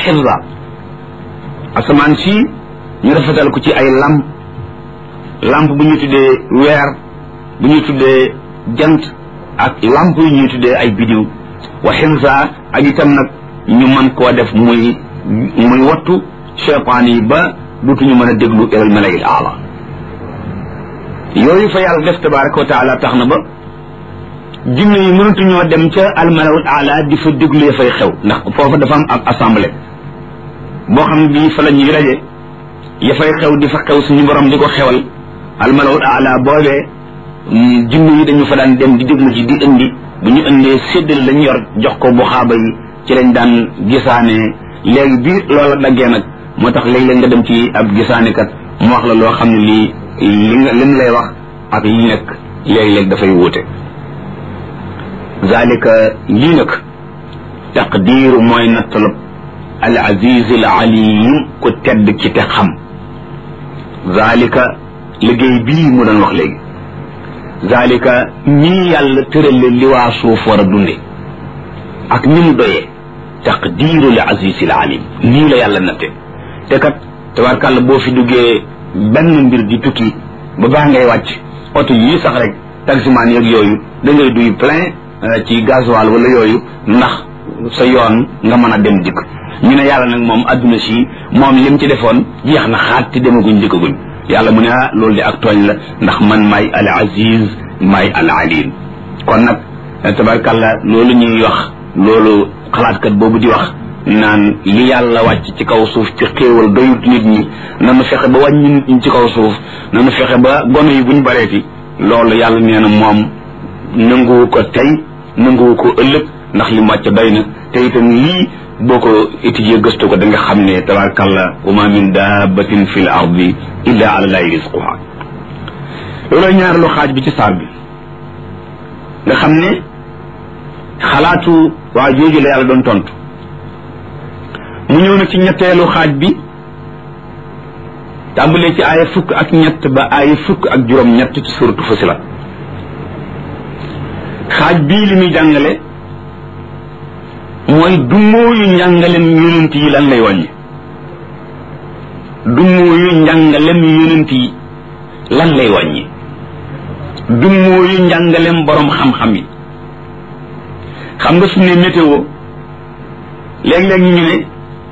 xifza asamaan si ñu rafetal ko ci ay lamp bu ñu tuddee weer bu ñu tuddee jant ak lamp yu ñuy tuddee ay bidiw wa xifza ak itam nag ñu mën koo def muy wattu cheytaan yi ba dutuñu mën a déglu ilal malayil aala yooyu fa yàlla def tabaraka wa taala tax na ba jinne yi mënatuñoo dem ca almalawul aala di fa déglu ya fay xew ndax foofu dafa am ab assemblée boo xam ne bii fa la ñuy raje ya fay xew di fa xew suñu borom di ko xewal almalawul aala boobee jinne yi dañu fa daan dem di déglu ci di indi bu ñu indee séddale lañu yor jox ko bu xaaba yi ci lañ daan gisaanee léegi bi loola daggee nag moo tax léeg-léeg nga dem ci ab gisaanekat mu wax la loo xam ne lii li lay wax ak li nekk léeg-léeg dafay wuute zalika lii nag taqdiiru mooy nattalab al aziz al alim ku tedd ci te xam zalika liggéey bii mu doon wax léegi zalika ñii yàlla tërale li waa suuf war a dunde ak ni mu doyee taqdiiru al aziz al alim nii la yàlla natte te kat tabarkàlla boo fi duggee benn mbir di tukki ba baa ngay wàcc oto yii sax rek taximaan yeeg yooyu da ngay duy plein ci gasoil wala yooyu ndax sa yoon nga mën a dem dikk ñu ne yàlla nag moom adduna si moom lim ci defoon jeex na xaat te demaguñ dikkaguñ yàlla mu ne loolu de ak tooñ la ndax man maay al aziz maay al alim kon nag tabarkàlla loolu ñuy wax loolu xalaatkat boobu di wax naan li yàlla wàcc ci kaw suuf ci xéewal doyut nit ñi nanu fexe ba wàññi nit ñi ci kaw suuf nanu fexe ba gone yi buñ bareeti loolu yàlla nee na moom nanguwu ko tey nanguwu ko ëllëg ndax li mu wàcc doy na te itam lii boo ko étudier gëstu ko da nga xam ne tabarakàllah wa ma min dabbatin fi l ardi illa ala llahi rizquha loolooy ñaareelu xaaj bi ci saar bi nga xam ne xalaatu waa jooju la yàlla doon tontu mu ñëw na ci ñetteelu xaaj bi tàmbalee ci aaya fukk ak ñett ba aaya fukk ak juróom-ñett ci suratu Fussilat xaaj bii li muy jàngale mooy dummóoyu njàngalem yonent yi lan lay wàññi dummóoyu njàngalem yonent yi lan lay wàññi dummóoyu njàngalem borom xam-xam yi xam nga su ne météo léeg-léeg ñu ne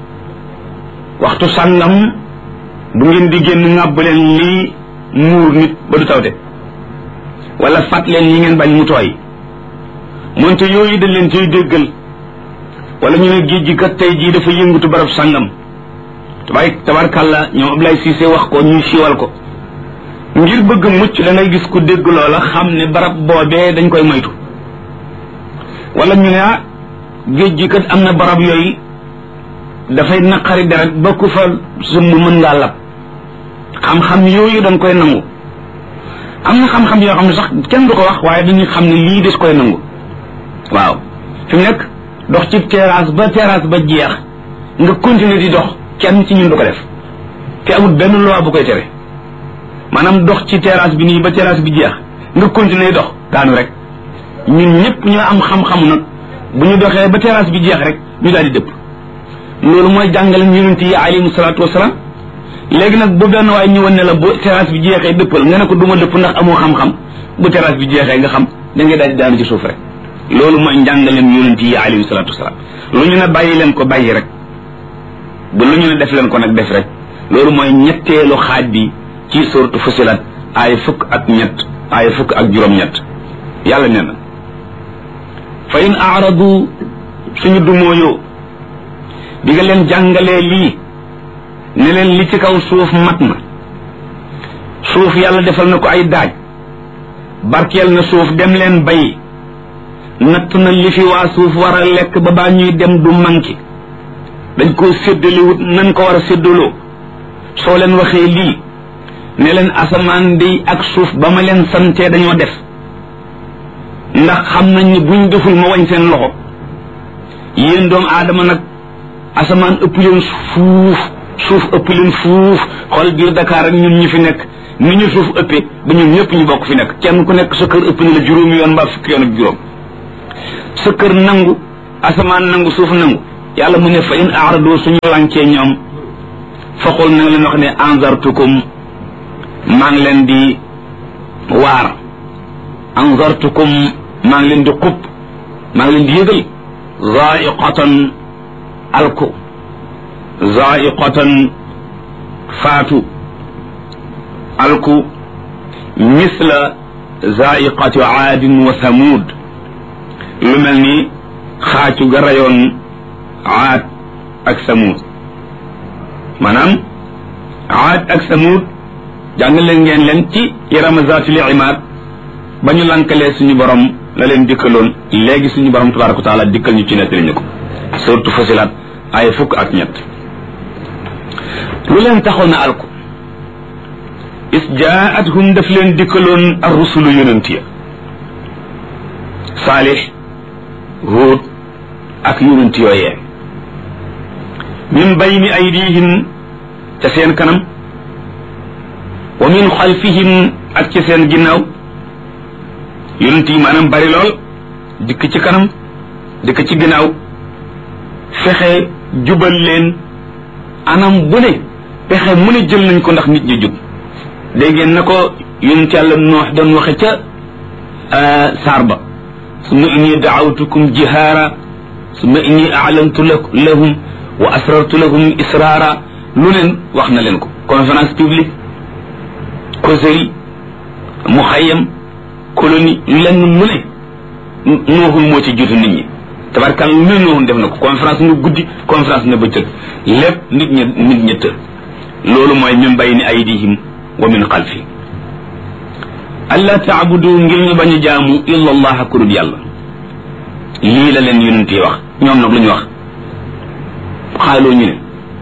waxtu sàngam bu ngeen di génn ŋàbb leen lii muur nit ba du tawte wala fat leen yi ngeen bañ mu tooy moonte yooyu dañ leen ciy déggal wala ñu ne géej gi kat tey jii dafa yëngatu barab sàngam tabarkàlla ñoom Ablaye Cissé wax ko ñuy siiwal ko ngir bëgg mucc da ngay gis ku dégg loola xam ne barab boobee dañ koy moytu wala ñu ne géej gi kat am na barab yooyu dafay naqari deret ba ku fa sëmb mën ngaa lab xam-xam yooyu dañ koy nangu am na xam-xam yoo xam ne sax kenn du ko wax waaye dañuy xam ne lii des koy nangu waaw fi mu nekk dox ci terrasse ba jeex nga continuer di dox kenn ci ñun du ko def te amul benn loi bu koy tere maanaam dox ci terrasse bi nii ba terrasse bi jeex nga continuer dox daanu rek ñun ñëpp ñoo am xam-xamu nag bu ñu doxee ba terrasse bi jeex rek ñu daal di dëpp loolu mooy jàngale yonent yi alayhimu salaatu wasalaam léegi nag bu benn waay ñëwoon ne la bu terrasse bi jeexee dëppal nga ne ko duma dëpp ndax amoo xam-xam bu terrasse bi jeexee nga xam da ngay daal di daanu ci suuf rek loolu mooy njàngaleem yonent yi alayhimu salaatu wasalaam lu ñu ne bàyyi leen ko bàyyi rek bu lu ñu ne def leen ko nag def rek loolu mooy ñetteelu xaaj bi ci suuratu Fussilat aaya fukk ak ñett aaya fukk ak juróom-ñett yàlla nee na fa in aaradu suñu dumóoyoo bi nga leen jàngalee lii ne leen li ci kaw suuf mat na suuf yàlla defal na ko ay daaj barkeel na suuf dem leen bay natt na li fi waa suuf war a lekk ba baa ñuy dem du manqué dañ koo séddaliwut nañ ko war a séddaloo soo leen waxee lii ne leen asamaan day ak suuf ba ma leen santee dañoo def ndax xam nañ ni buñ deful ma wañ seen loxo yéen doomu aadama nag asamaan ëpp leen fuuf suuf ëpp leen fuuf xool biir Dakar ak ñun ñu fi nekk ni ñu suuf ëppee ba ñun ñëpp ñu bokk fi nekk kenn ku nekk sa kër ëpp na la juróomi yoon mbaa fukki yoon ak juróom sa kër nangu asamaan nangu suuf nangu yàlla mu ne fa in aaradu suñu lankee ñoom faqul na nga leen wax ne anzartukum maa ngi leen di waar anzartukum maa ngi leen di xub maa ngi leen di yëgal zaiqatan alku zaiqatan faatu alku misla zaiqati aadin wa samud lu mel ni xaacu ga rayoon aad ak samud maanaam aad ak samud jàngale ngeen leen ci irama zaatil imaad ba ñu lankalee suñu borom la leen dikkaloon léegi suñu borom tabaraka wa taala dikkal ñu ci nettali ñu ko surtout Fusilat ay fukk ak ñett lu leen taxoon a alku is jaathum daf leen dikkaloon ar rusulu yonent ya Saalix Huud ak yonent yooyee min bayni aydihim ca seen kanam wa min xalfihim ak ci seen ginnaaw yonent yi maanaam bari lool dikk ci kanam dikk ci ginnaaw fexe jubal leen anam bu ne pexe mu ne jël nañ ko ndax nit ñi jub dégg ngeen na ko yonent yàlla Noox doon waxe ca saar ba summa inni daawtukum jihaara summa inni a'lantu lahum wa asrartu lahum israara lu leen wax na leen ko conférence publique causerie muxayyam colonie lenn mu ne nooxul moo ci jiitu nit ñi tabarkal lu ne nooxul def na ko conférence na guddi conférence na bëccëg lépp nit ñi të loolu mooy min bayni aydihim wa min xalfi alla taabudu ngir ñu bañ a jaamu illa allah ku dul yàlla lii la leen yonent yi wax ñoom nag lu ñu wax xaaloo ñu ne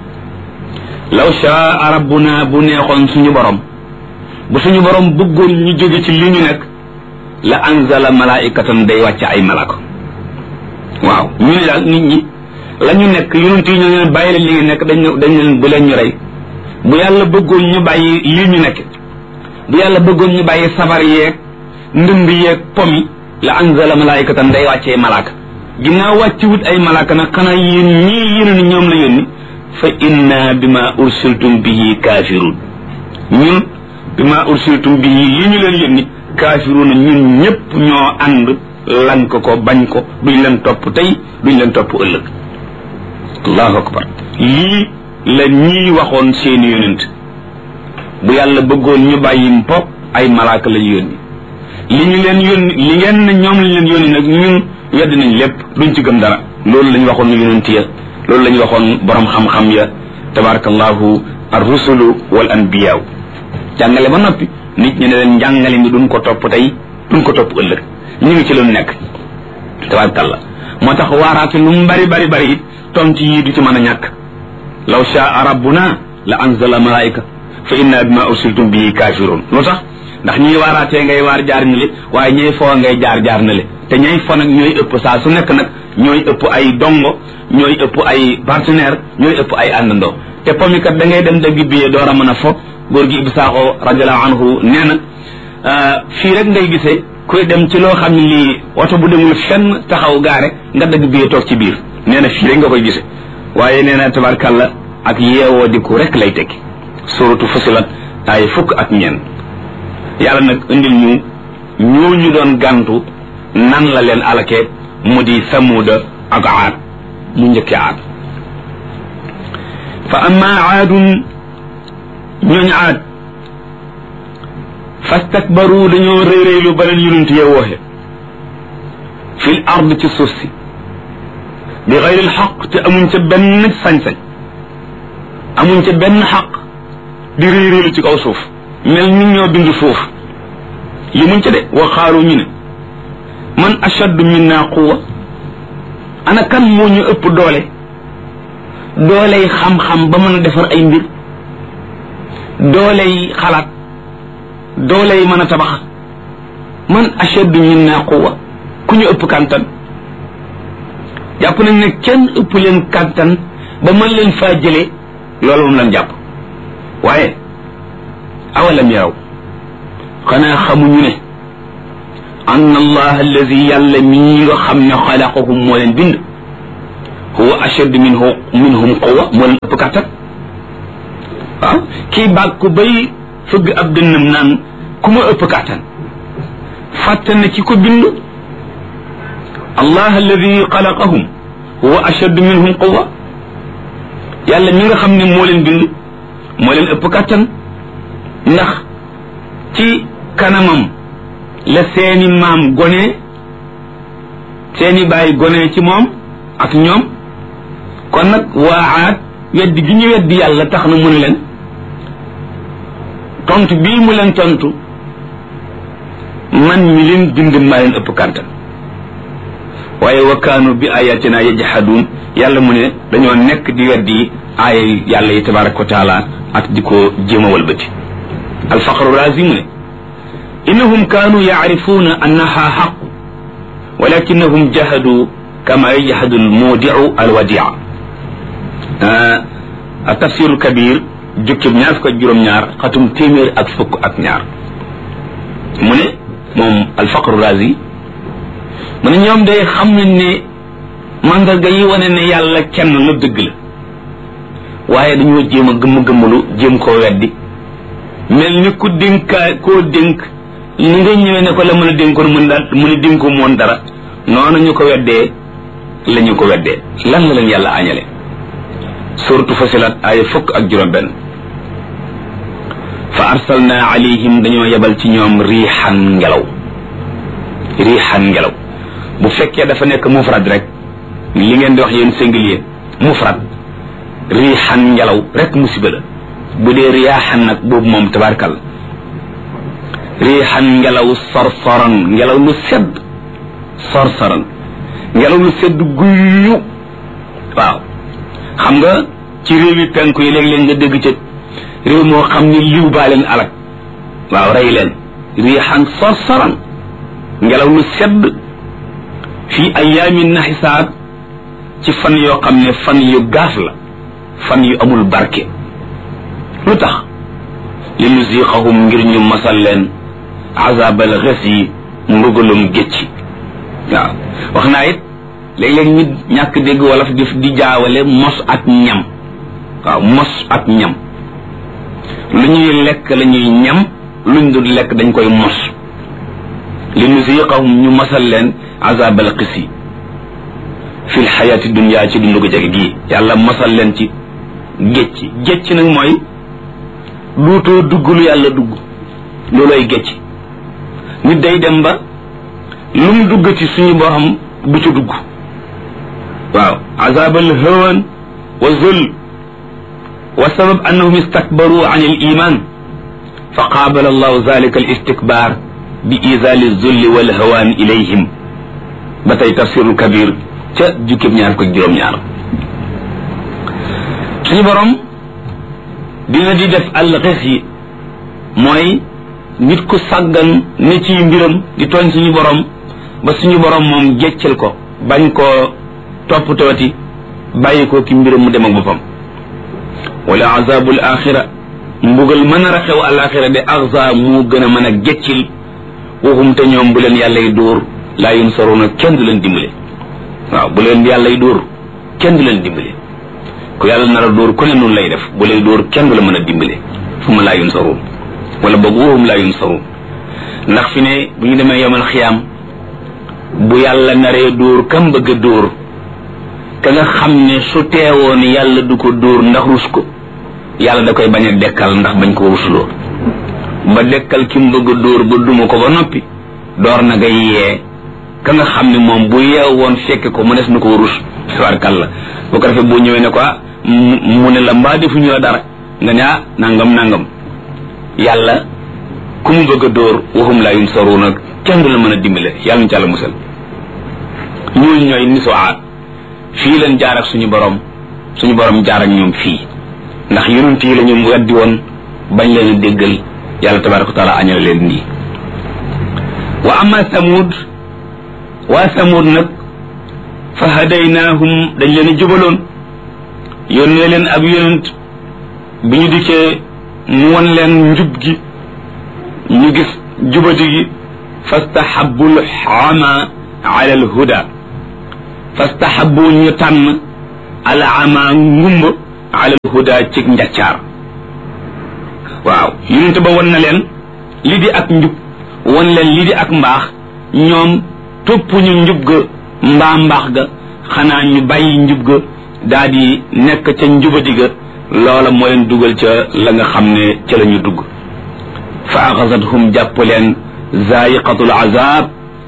law shaa rabbuna bu neexoon suñu borom bu suñu borom bëggoon ñu jóge ci li ñu nekk la anzala malaikatan day wàcc ay malaka waaw ñu ne daal nit ñi la ñu nekk yonent yi ñoo leen bàyyi leen li ngeen nekk dañ leen bu leen ñu rey bu yàlla bëggoon ñu bàyyi lii ñu nekk bu yàlla bëggoon ñu bàyyi sabar yeeg ndënd yeeg pomi la anzala malaikatan day wàccee malaka ginnaaw wàcci wut ay malaka nag xanaa yéen ñii yéen ni ñoom la yónni fa inna bima ursiltum bihi kafirun ñun bima ursiltum bihi li ñu leen yónni kafirun ñun ñëpp ñoo ànd lank ko bañ ko duñ leen topp tey duñ leen topp ëllëg allahu akbar lii la ñii waxoon seeni yonent bu yàlla bëggoon ñu bàyyi mpo ay malaaka lañu yónni li ñu leen yónni li ngeen ne ñoom lañ leen yónni nag ñun wedd nañ lépp duñ ci gëm dara loolu lañ waxoon yonent ya loolu lañ waxoon borom xam-xam ya tabarakallahu ar rusulu wal anbiyaaw jàngale ba noppi nit ñi ne leen njàngale mi duñ ko topp tey duñ ko topp ëllëg ñu ngi ci lu nekk tabarakallah moo tax waaraate lu mu bari it tontu yi du ci mën a ñàkk law shaa rabbuna la anzala malaika fa inna bima ursiltum bihi kafirun lu tax ndax ñiy waaraatee ngay waar jaar na le waaye ñay foo ngay jaar na le te ñay fo nag ñooy ëpp saa su nekk nag ñooy ëpp ay dongo ñooy ëpp ay partenaire ñooy ëpp ay àndandoo te pomikat da ngay dem dëgg biyee door a mën a fo góor gi Ibou Sakho radiallahu anhu nee na fii rek ngay gisee kuy dem ci loo xam ne lii oto bu demul fenn taxaw gaare nga dëgg biyee toog ci biir nee na fii rek nga koy gisee waaye nee na tabarkalla ak yeewoo diku rek lay tekki suratu Fusilat ay fukk ak ñeent yàlla nag indil ñu ñooñu doon gàntu nan la leen alakee mu di samuuda ak aad mu njëkki aad fa amma aadun ñooñ aad fastakbaru dañoo réyréylu ba leen yonent yee wooxe fil ard ci suuf si bi xayril xaq te amuñ ca benn sañ-sañ amuñ ca benn xaq di réyréylu ci kaw suuf mel ni ñoo bind suuf yi muñ ca de wa xaalu ñu ne man ashaddu minna quwwa ana kan moo ñu ëpp dooley xam-xam ba mën a defar ay mbir dooley xalaat dooley mën a tabax man ashaddu minna quwwa ku ñu ëpp kàntan jàpp nañ ne kenn ëpp leen kàntan ba mën leen faa jëlee loolu moom lañ jàpp waaye awalam yaraw xanaa xamuñu ne anna allah alladi yàlla mii nga xam ne xalaqahum moo leen bind huwa ashaddu minhum quwwa moo leen ëpp kàttan waaw kii bàkku bay fëgg ab dënnam naan ku ma ëpp kàttan fàtte na ci ko bind allah alladi xalaqahum huwa ashaddu minhum quwwa yàlla mi nga xam ne moo leen bind moo leen ëpp kàttan ndax ci kanamam la seeni maam gone seeni baay gone ci moom ak ñoom kon nag waa Aad weddi gi ñu weddi yàlla tax na mu ne leen tontu bii mu leen tontu man mi leen bind maa leen ëpp kàttan waaye wa kaanu bi ayatina yajhaduun yàlla mu ne dañoo nekk di weddi aaya yàlla yi tabaraka wa taala ak di ko jéem a walbati alfaqru razi mu ne innahum kaanu yaarifuuna annaha xaq walakinahum jahadu kama yajhadu almudiu alwadia tafsirul kabir jukkib ñaar fukk ak juróom-ñaar xatum téeméer ak fukk ak ñaar mu ne moom alfaqru razi mu ne ñoom day xam nañ ne mandarga yi wane ne yàlla kenn la dëgg la waaye dañoo jéem a gëmm-gëmmalu jéem koo weddi mel ni ku dénkaa koo dénk ni nga ñëwee ne ko la mën a dénkoon mu ne dénko moon dara noonu ñu ko weddee la ñu ko weddee lan la leen yàlla añale suratu Fussilat aaya fukk ak juróom-benn fa arsalna alayhim dañoo yebal ci ñoom riixan ngelaw bu fekkee dafa nekk mufrad rek li ngeen di wax yéen singulier mufrad riixan ngelaw rek musiba la bu dee riyaaxan nag boobu moom tabarkal riixan ngelaw sorsoran ngelaw lu sedd sorsoran ngelaw lu sedd guyyu waaw xam nga ci réew yi penku yi léeg-léeg nga dégg ca réew moo xam ne liw baa leen alak waaw rey leen riixan sorsoran ngelaw lu sedd fii ayaamin naxisaat ci fan yoo xam ne fan yu gaaf la fan yu amul barke lu tax li nuziqahum ngir ñu masal leen azabal xes yi mbugalum gécci waaw wax naa it léeg-léeg nit ñàkk dégg wolof di jaawale mos ak ñam waaw mos ak ñam lu ñuy lekk la ñuy ñam luñ dul lekk dañ koy mos li nuziqahum ñu masal leen azabal xis yi fil xayaati dunya ci dundu gu jege gii yàlla masal leen ci gécci gécci nag mooy duutoo dugg lu yàlla dugg looloy gécci nit day dem ba lu mu duggati suñu borom du ci dugg waaw azabal hawan wa zul wa sabab annahum istakbaru an al iman fa qaabala allahu zalika al istikbar bi izali zulli wal hawan ilayhim ba tey tafsirul kabir ca jukkib ñaar ko juróom-ñaar suñu borom dina di def alxis yi mooy nit ku sàggan ne ci mbiram di tooñ suñu borom ba suñu borom moom jeccal ko bañ koo toppatooti bàyyi ko ki mbiram mu dem ak boppam wala azabul axira mbugal mën a raxew alaxira de axza mu gën a mën a geccil waxum te ñoom bu leen yàlla y dóor laa yunsaruna kenn du leen dimbale waaw bu leen yàlla y dóor kenn du leen dimbale ku yàlla nar a dóor ku ne noonu lay def bu lay dóor kenn du la mën a dimbale fu ma laa yunsaruun wala boog waxum laa yunsaruun ndax fi ne bu ñu demee yomal xiyaam bu yàlla naree dóor kam bëgg a dóor ka nga xam ne su teewoon yàlla du ko dóor ndax rus ko yàlla da koy bañ a dekkal ndax bañ ko rusloo ba dekkal ki mu bëgg a dóor ba duma ko ba noppi door na nga yee ka nga xam ne moom bu yeew woon fekke ko mënees na ko rus tabarkalla bu ko defee boo ñëwee ne ko mu ne la mbaa defuñu la dara nga ne nangam yàlla ku mu bëgg a dóor waxum laa yunsaruuna kenn du la mën a dimbale yàlla ñu ci àlla musal ñooñu ñooy nisu Aad fii leen jaar ak suñu borom jaar ak ñoom fii ndax yonent yi la ñu weddi woon bañ leen a déggal yàlla tabaraka wa taala añal leen nii wa amma Samud waa Samud nag fa hadaynaahum dañ leen a jubaloon yónnee leen ab yonent bi ñu dikkee mu won leen njub gi ñu gis jubati gi fastahabul ama ala al huda fastahabu ñu tànn al ama ngumba ala al huda ci njaccaar waaw yonent ba won na leen li di ak njub won leen li di ak mbaax ñoom topp ñu njub ga mbaa mbaax ga xanaa ñu bàyyi njub ga daal di nekk ca njubadi ga loola moo leen dugal ca la nga xam ne ca la ñu dugg fa axasathum jàpp leen zaiqatul azab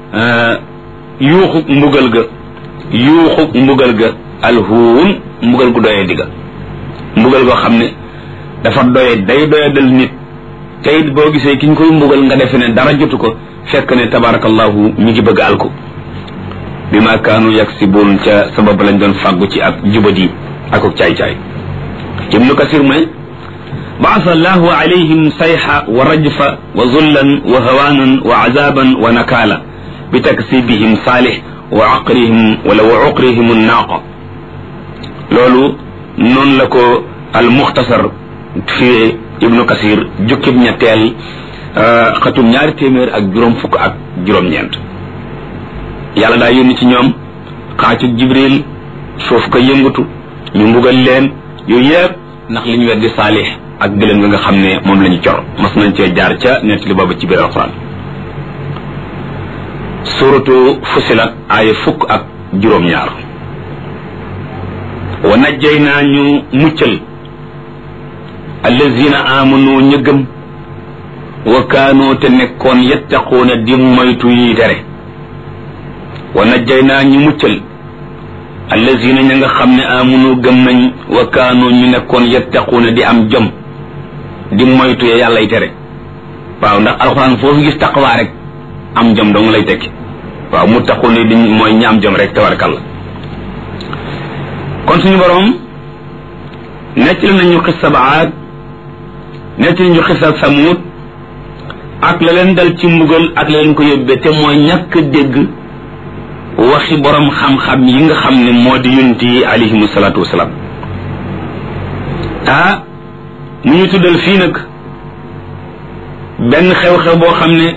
yuuxu mbugal ga alhuun mbugal gu doyee digga mbugal goo xam ne dafa day doyadal nit teyit boo gisee ki ñu koy mbugal nga defe ne dara jotu ko fekk ne tabarakallahu mi ngi bëgg al ko bi ma kaanu yaksibuun ca sabab lañ doon fàggu ci ak jubadi ak caay-caay ibnu kasir mu ne baasa allahu alayhim sayha wa rajfa wa zullan wa hawaanan wa azaban wa nakaala bi taksibihim saalih wa aqrihim wala wa uqrihim annaaqa loolu noonu la ko al muxtasar fi ibnu kasir jukkib ñetteel xatum 200 ak juróom-ñeent yàlla daa yónni ci ñoom xaacu jibril suuf ko yëngatu ñu mbugal leen yooyu yëpp ndax li ñu weddi saalix ak gëlëm nga xam ne moom la ñu cor mas nañ cee jaar ca nettali boobu ci biir alxuraan suratu fusilat aaya 10 ak juróom-ñaar wa najjaynaa ñu muccal allazina amanu ñu gëm wa kaanu te nekkoon yattaquuna di moytu yi tere wa najjaynaa ñu muccal allazina ña nga xam ne amanu gëm nañ wa kaanu ñu nekkoon yattaquuna di am jom di moytu ya yàllay tere waaw ndax alxuraan foofu gis taqwa rek am jom dong lay tekki waaw mu taquuna di mooy ñaam jom rek tabarakalla kon suñu borom nettali nañu xissa Aad nettali ñu xissa Samuud ak la leen dal ci mbugal ak la leen ko yóbbee te mooy ñàkk dégg waxi borom xam-xam yi nga xam ne moo di yonent yi alayhimu salaatu wasalaam mu ñu tuddal fii nag benn xew-xew boo xam ne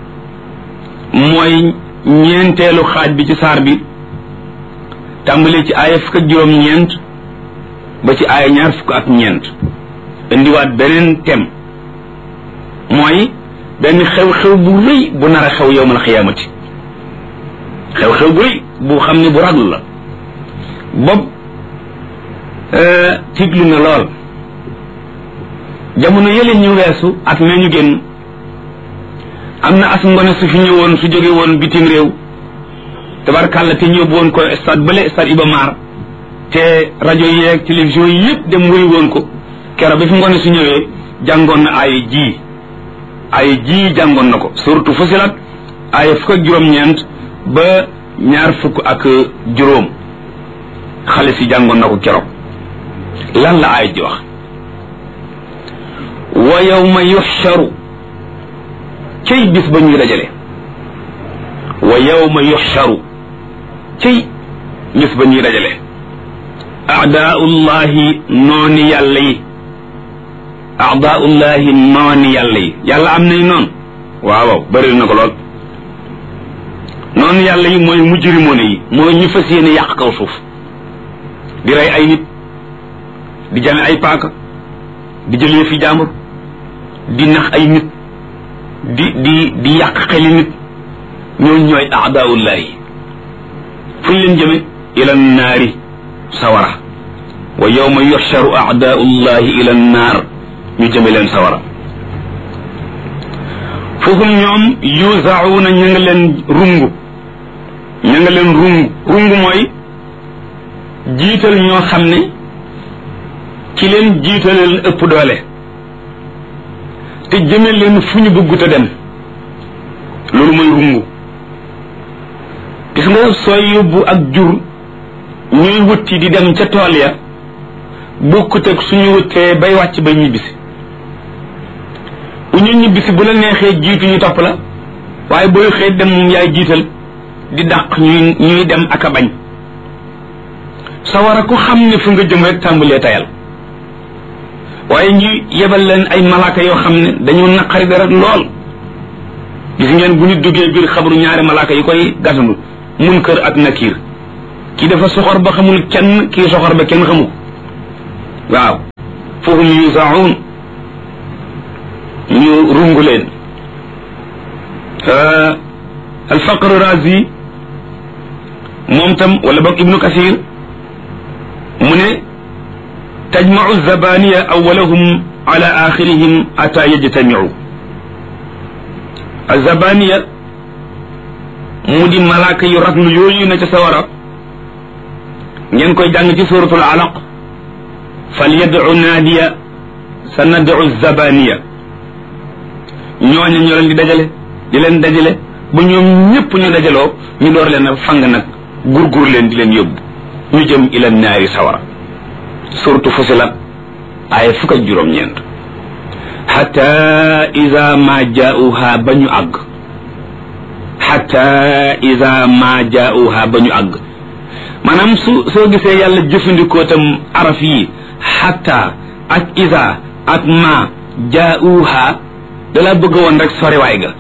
mooy ñeenteelu xaaj bi ci saar bi tàmbalee ci aaya 1 ak juróom-ñeent ba ci aaya 2 fukk ak ñeent indiwaat beneen thème mooy benn xew-xew bu rëy bu nar a xew yowmal xiyaamati xew-xew bu rëy bu xam ne bu raglu la bopp tiglu na lool jamono yële ñu weesu ak ne ñu génn am na as ngone su fi ñëwoon su jóge woon bitim réew tabarkàlla te ñëw woon ko stade bële stade Iba Mar te rajo yeeg télévision yi yëpp dem wëri woon ko keroog bi fi ngone su ñëwee jàngoon na ay ji jàngoon na ko surtout Fusilat ay 1 ak juróom-ñeent ba 2 fukk ak juróom xale si jàngoon na ko keroog lan la ay ji wax wa yawma yuxsharu cay bis ba ñuy dajale wa yawma yuxsharu cay bis ba ñuy dajale aadaullahi nooni yàlla yi aadaullahi nooni yàlla yi yàlla am nay noonu waaw bëri na ko lool noonu yàlla yi mooy mujrimoone yi mooy ñu fas yéene yàq kaw suuf di rey ay nit di jame ay paaka di jël yëfi jaambur di nax ay nit di yàq xeli nit ñooñu ñooy aadaullahi fu ñu leen jëme ila naari sawara wa yawma yuxsharu aadaullahi ila naar ñu jëme leen sawara foofu ñoom yuzauna ña nga leen rungu rungu mooy jiital ñoo xam ne ki leen jiitaleel ëpp doole te jëme leen fu ñu bëggut a dem loolu mooy rungu gis nga sooy yóbbu ak jur ñuy wutti di dem ca tool ya bokkut ak suñu wuttee bay wàcc ba ñibbisi bu ñu ñibbisi bu la neexee jiitu ñu topp la waaye booy xëy dem moom yaay jiital di dàq ñuy dem ak a bañ sawara ku xam ne fu nga jëm rek tàmbalee tayal waaye ñu yebal leen ay malaaka yoo xam ne dañu naqari dara lool gis ngeen bu nit duggee biir xabru ñaari malaaka yi koy gasandu Munkar ak Nakiir kii dafa soxor ba xamul kenn kii soxor ba kenn xamu waaw fahum yusaun ñu rungu leen alfaqr razi moom tam wala boog ibnu kasir mu ne tajmau zabaniya awalahum ala axirihim ata yajtamiu azabaniya mu di malaaka yu raglu yooyu na ca sawara ngeen koy jàng ci suratul alaq falyad'u naadiya sa nad'u zabaniya ñooñu ñoo leen di leen dajale ba ñoom ñëpp ñu dajaloo ñu door leen a fang nag gurgur leen di leen yóbbu ñu jëm ila naari sawara suratu fusilat ay fukk ak juróom-ñeent xata ida ma jaauha ba ñu àgg xata ida ma jaauha ba ñu àgg maanaam soo gisee yàlla jëfandikoo tam araf yi xata ak ida ak ma jaauha dala bëgg woon rek soriwaay ga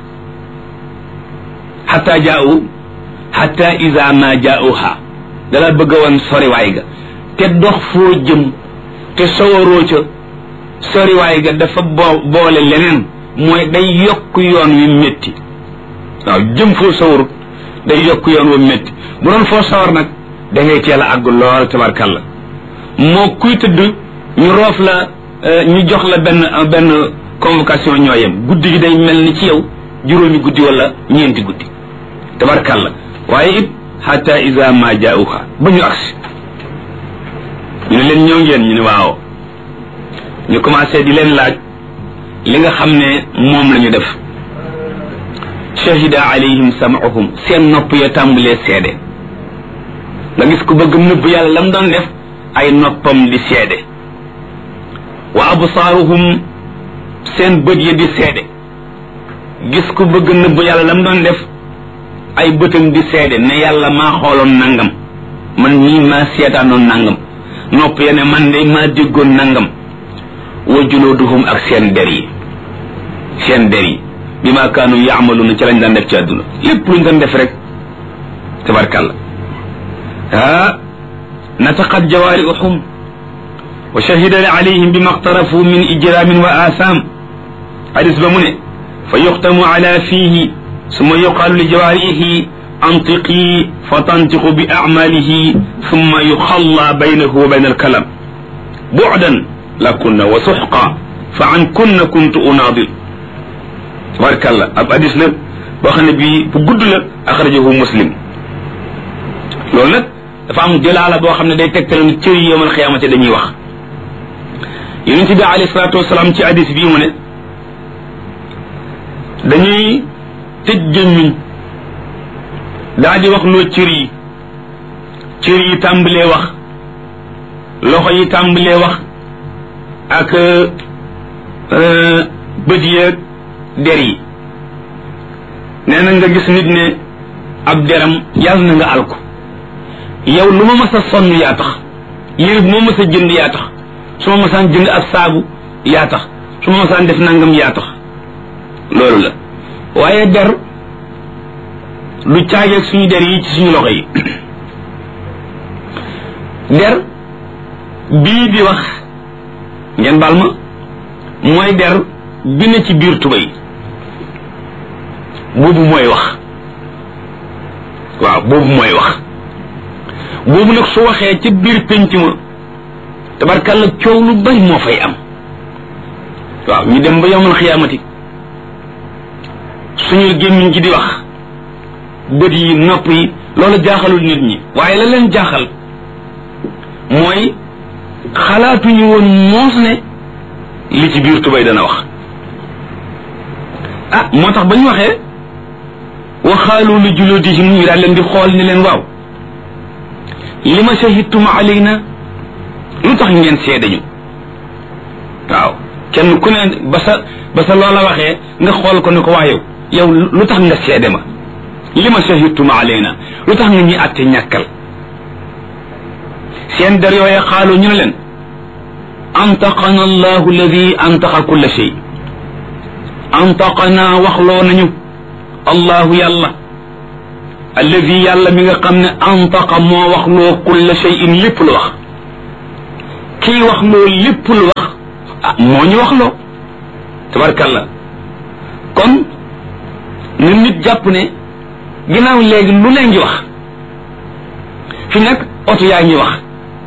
xata jaau xata ida ma jaauha dala bëgg woon soriwaay ga te dox foo jëm te sawaroo ca soriwaay ga dafa boole leneen mooy day yokk yoon wi métti waaw jëm foo sawarut day yokk yoon wi métti bu doon foo sawar nag da ngay teel a àgg lool tabarkalla moo kuy tëdd ñu roof la ñu jox la benn convocation ñoo yem guddi gi day mel ni ci yow juróomi guddi wala ñeenti guddi tabarkalla waaye it hatta iza ma jaauha ba ñu agsi ñu ne leen ñëw ngeen ñu ne waaw ñu commencé di leen laaj li nga xam ne moom la ñu def shahida alayhim sam'uhum seen nopp ya tàmbalee seede nga gis ku bëgg nëbb yàlla lam doon def ay noppam di seede wa absaaruhum seen bët ya di seede gis ku bëgg nëbb yàlla lam doon def ay bëtam di seede ne yàlla maa xooloon nangam man nii maa seetaanoon nangam nopp ya ne man de maa déggoon nangam wa juluduhum ak seen der yi bi ma kaanu yaamaluuna ci lañ daan def ci àdduna lépp luñ daan def rek tabarkàlla nataqat jawaarihum wa shahida alayhim bima iqtarafu min ijramin wa atham hadis ba mu ne fa yuxtamu ala fiihi summa yuqaalu li jawaarihi antiqi fa tantiqu bi acmalihi summa yuxalla baynahu wa bayna alkalam bucdan lakunna wa suxqa fa an kunna kuntu unaadil tabarkàlla ab hadis nag boo xam ne bii bu gudd la axrajahu muslim loolu nag dafa am jëlaala boo xam ne day tegtale ni cër yi yawmal xiyaamati dañuy wax yonent bi alayhi salaatu wasalaam ci hadis bii mu ne dañuy tëj gémmiñ daa di wax loo cër yi tàmbalee wax loxo yi tàmbalee wax ak bët yeeg der yi nee na nga gis nit ne ab deram yàlla na nga alku yow lu ma mas a sonn yaa tax yére bu ma mas a jënd yaa tax su ma masaan jënd ab saabu yaa tax su ma masaan def nangam yaa tax loolu la waaye der lu caageeg suñu der yi ci suñu loxo yi der bii di wax ngeen baal ma mooy der bi ne ci biir tubéy boobu mooy wax waaw boobu mooy wax boobu nag su waxee ci biir pénc ma tabarkàlla coow lu bari moo fay am waaw ñu dem ba yawmal xiyaamati suñu gémmiñ ci di wax bët yi nopp yi loolu jaaxalul nit ñi waaye la leen jaaxal mooy xalaatuñu woon moos ne li ci biir tubay dana wax moo tax ba ñu waxee waxaalu li juludihim ñu daal leen di xool ni leen waaw li ma shahidtum alayna lu tax ngeen seede ñu waaw kenn ku ne ba sa loola waxee nga xool ko ne ko waa yow lu tax nga seede ma li ma shahidtum alayna lu tax nga ñuy àtte ñàkkal seen der yooye xaalu ñu ne leen antaqana allahu alladi antaqa kulla shay antaqana waxloo nañu allahu yàlla alladi yàlla mi nga xam ne antaqa moo wax loo kulla shay'in lépp lu wax kii wax loo lépp lu wax moo ñu wax loo tabarkalla kon na nit jàpp ne ginnaaw léegi lu leen di wax fi nag oto yaa ngi wax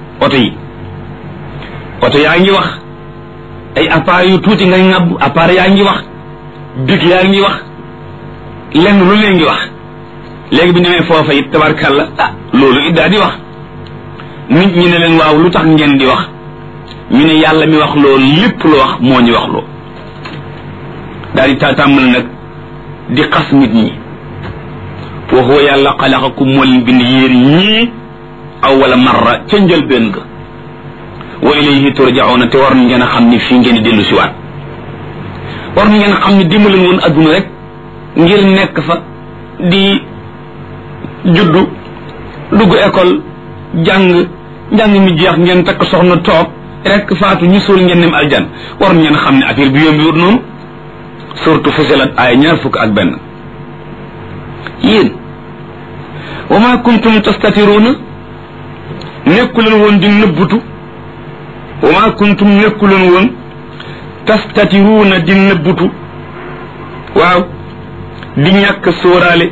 oto yaa ngi wax ay appareils yu tuuti ngay ŋàbb appareils yaa ngi wax big yaa ngi wax lenn lu leen ngi wax léegi bi ñëwee foofa it tabarkalla loolu it daa di wax nit ñi ne leen waaw lu tax ngeen di wax ñu ne yàlla mi wax loolu lépp lu wax moo ñu wax loo daal di tàmbali nag di xas nit ñi wa huwa yàlla xalaqakum moo leen bind yéen ñii awwala marra ca njëlbéen ga wa ilayhi turjauna te war na ngeen a xam ni fii ngeen di dellu siwaat war na ngeen a xam ni dimbaleen woon adduna rek ngir nekk fa di juddu dugg école njàng mi jeex ngeen takk soxna toog rek faatu ñu suul ngeen dem aljan war na ngeen a xam ne affaire bi yombi wut noonu surtout Fussilat ay 21 yéen wa ma kuntum tastatiruna nekkuleen woon di nëbbutu wa ma kuntum nekkuleen woon tastatiruna di nëbbutu waaw di ñàkk sóoraale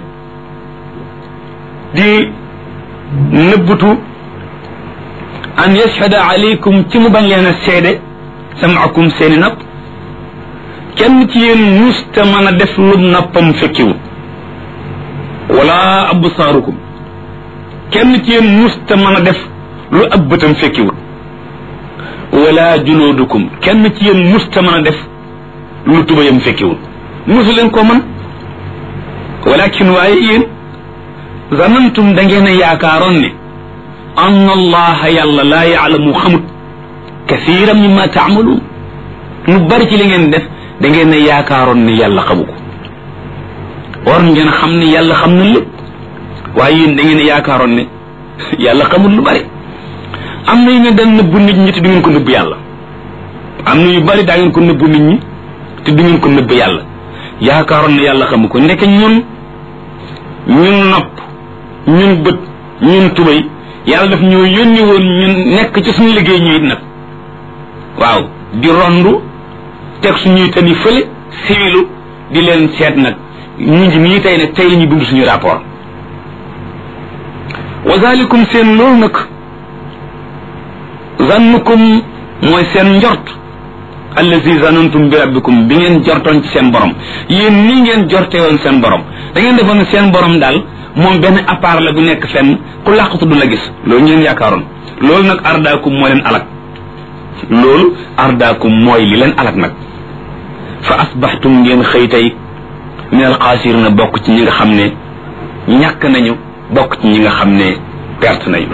di nëbbutu an yashhada alaykum ci mu bañ leen a seede samaakum seeni napp kenn ci yéen musta mën a def lu nappam fekkiwut wala absaarukum kenn ci yéen musta mën a def lu ab bëtam fekkiwut wala juloodukum kenn ci yéen musta mën a def lu tubayam fekkiwut musu leen ko man walakin waaye yéen zanantum da ngeen a yaakaaroon ne anna allaha yàlla laa yaalamu xamut kathiran mimma taamaluun lu bari ci li ngeen def da ngeen a yaakaaroon ne yàlla xamu ko war ngeen xam ne yàlla xam na lépp waaye yéen da ngeen a yaakaaroon ne yàlla xamul lu bari am na yu ngeen daan nëbbu nit ñi te du ngeen ko nëbb yàlla am na yu bari daa ngeen ko nëbbu nit ñi te du ngeen ko nëbb yàlla yaakaaroon ne yàlla xamu ko ndeke ñun nopp ñun bët ñun tubay yàlla daf ñoo yónni woon ñun nekk ci suñu liggéey ñu it nag waaw di rondu teg suñuy tani fële siwilu di leen seet nag ñu ngi nii tey nag tey la ñuy bind suñu rapport wa zalikum seen loolu nag zannukum mooy seen njort allazi zanantum bi rabbikum bi ngeen jortoon ci seen borom yéen nii ngeen jorte woon seen borom da ngeen defoon ne seen borom daal moom benn appart la bu nekk fenn ku làqatu du la gis loolu ngeen yaakaaroon loolu nag ardaakum moo leen alak loolu ardaakum mooy li leen alak nag fa asbaxtum ngeen xëy tey min alxaasirina bokk ci ñi nga xam ne ñàkk nañu bokk ci ñi nga xam ne perte nañu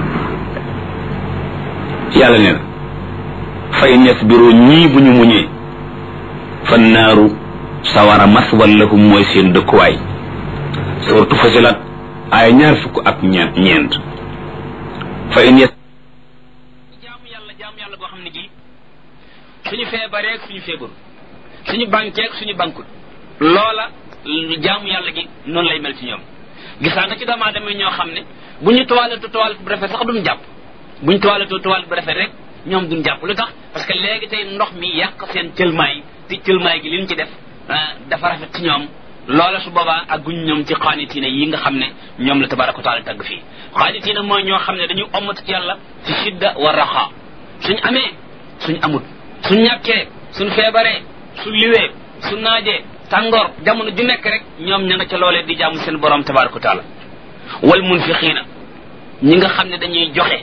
yàlla nee na fa in yasbiru ñii bu ñu muñee fa naaru sawara maswal lahum mooy seen dëkkuwaay surtout Fussilat ay 20 fa in jaamu yàlla boo xam ne gi suñu feebaree ak suñu feebaru suñu banquee ak suñu bankut loola jaamu yàlla gi noonu lay mel ci ñoom gisaa nga ci doomu aadama ñoo xam ne bu ñu toilette bu rafet sax duñ jàpp bu ñu toilette bu rafet rek ñoom duñ jàpp lu tax parce que léegi tey ndox mi yàq seen cëlmaay te cëlmaay gi li ñu ci def dafa rafet ci ñoom loola su boobaa ak guñ ñoom ci xaanitiina yi nga xam ne ñoom la tabaraka wa taala tagg fii xaanitiina mooy ñoo xam ne dañuy ommatu ci yàlla ci shidda wa raxa suñ amee suñ amut suñ ñàkkee suñ feebaree su liwee su naajee tàngoor jamono ju nekk rek ñoom ña nga ca loolee di jaamu seen borom tabaraka wa taala wal munfiqiina ñi nga xam ne dañuy joxe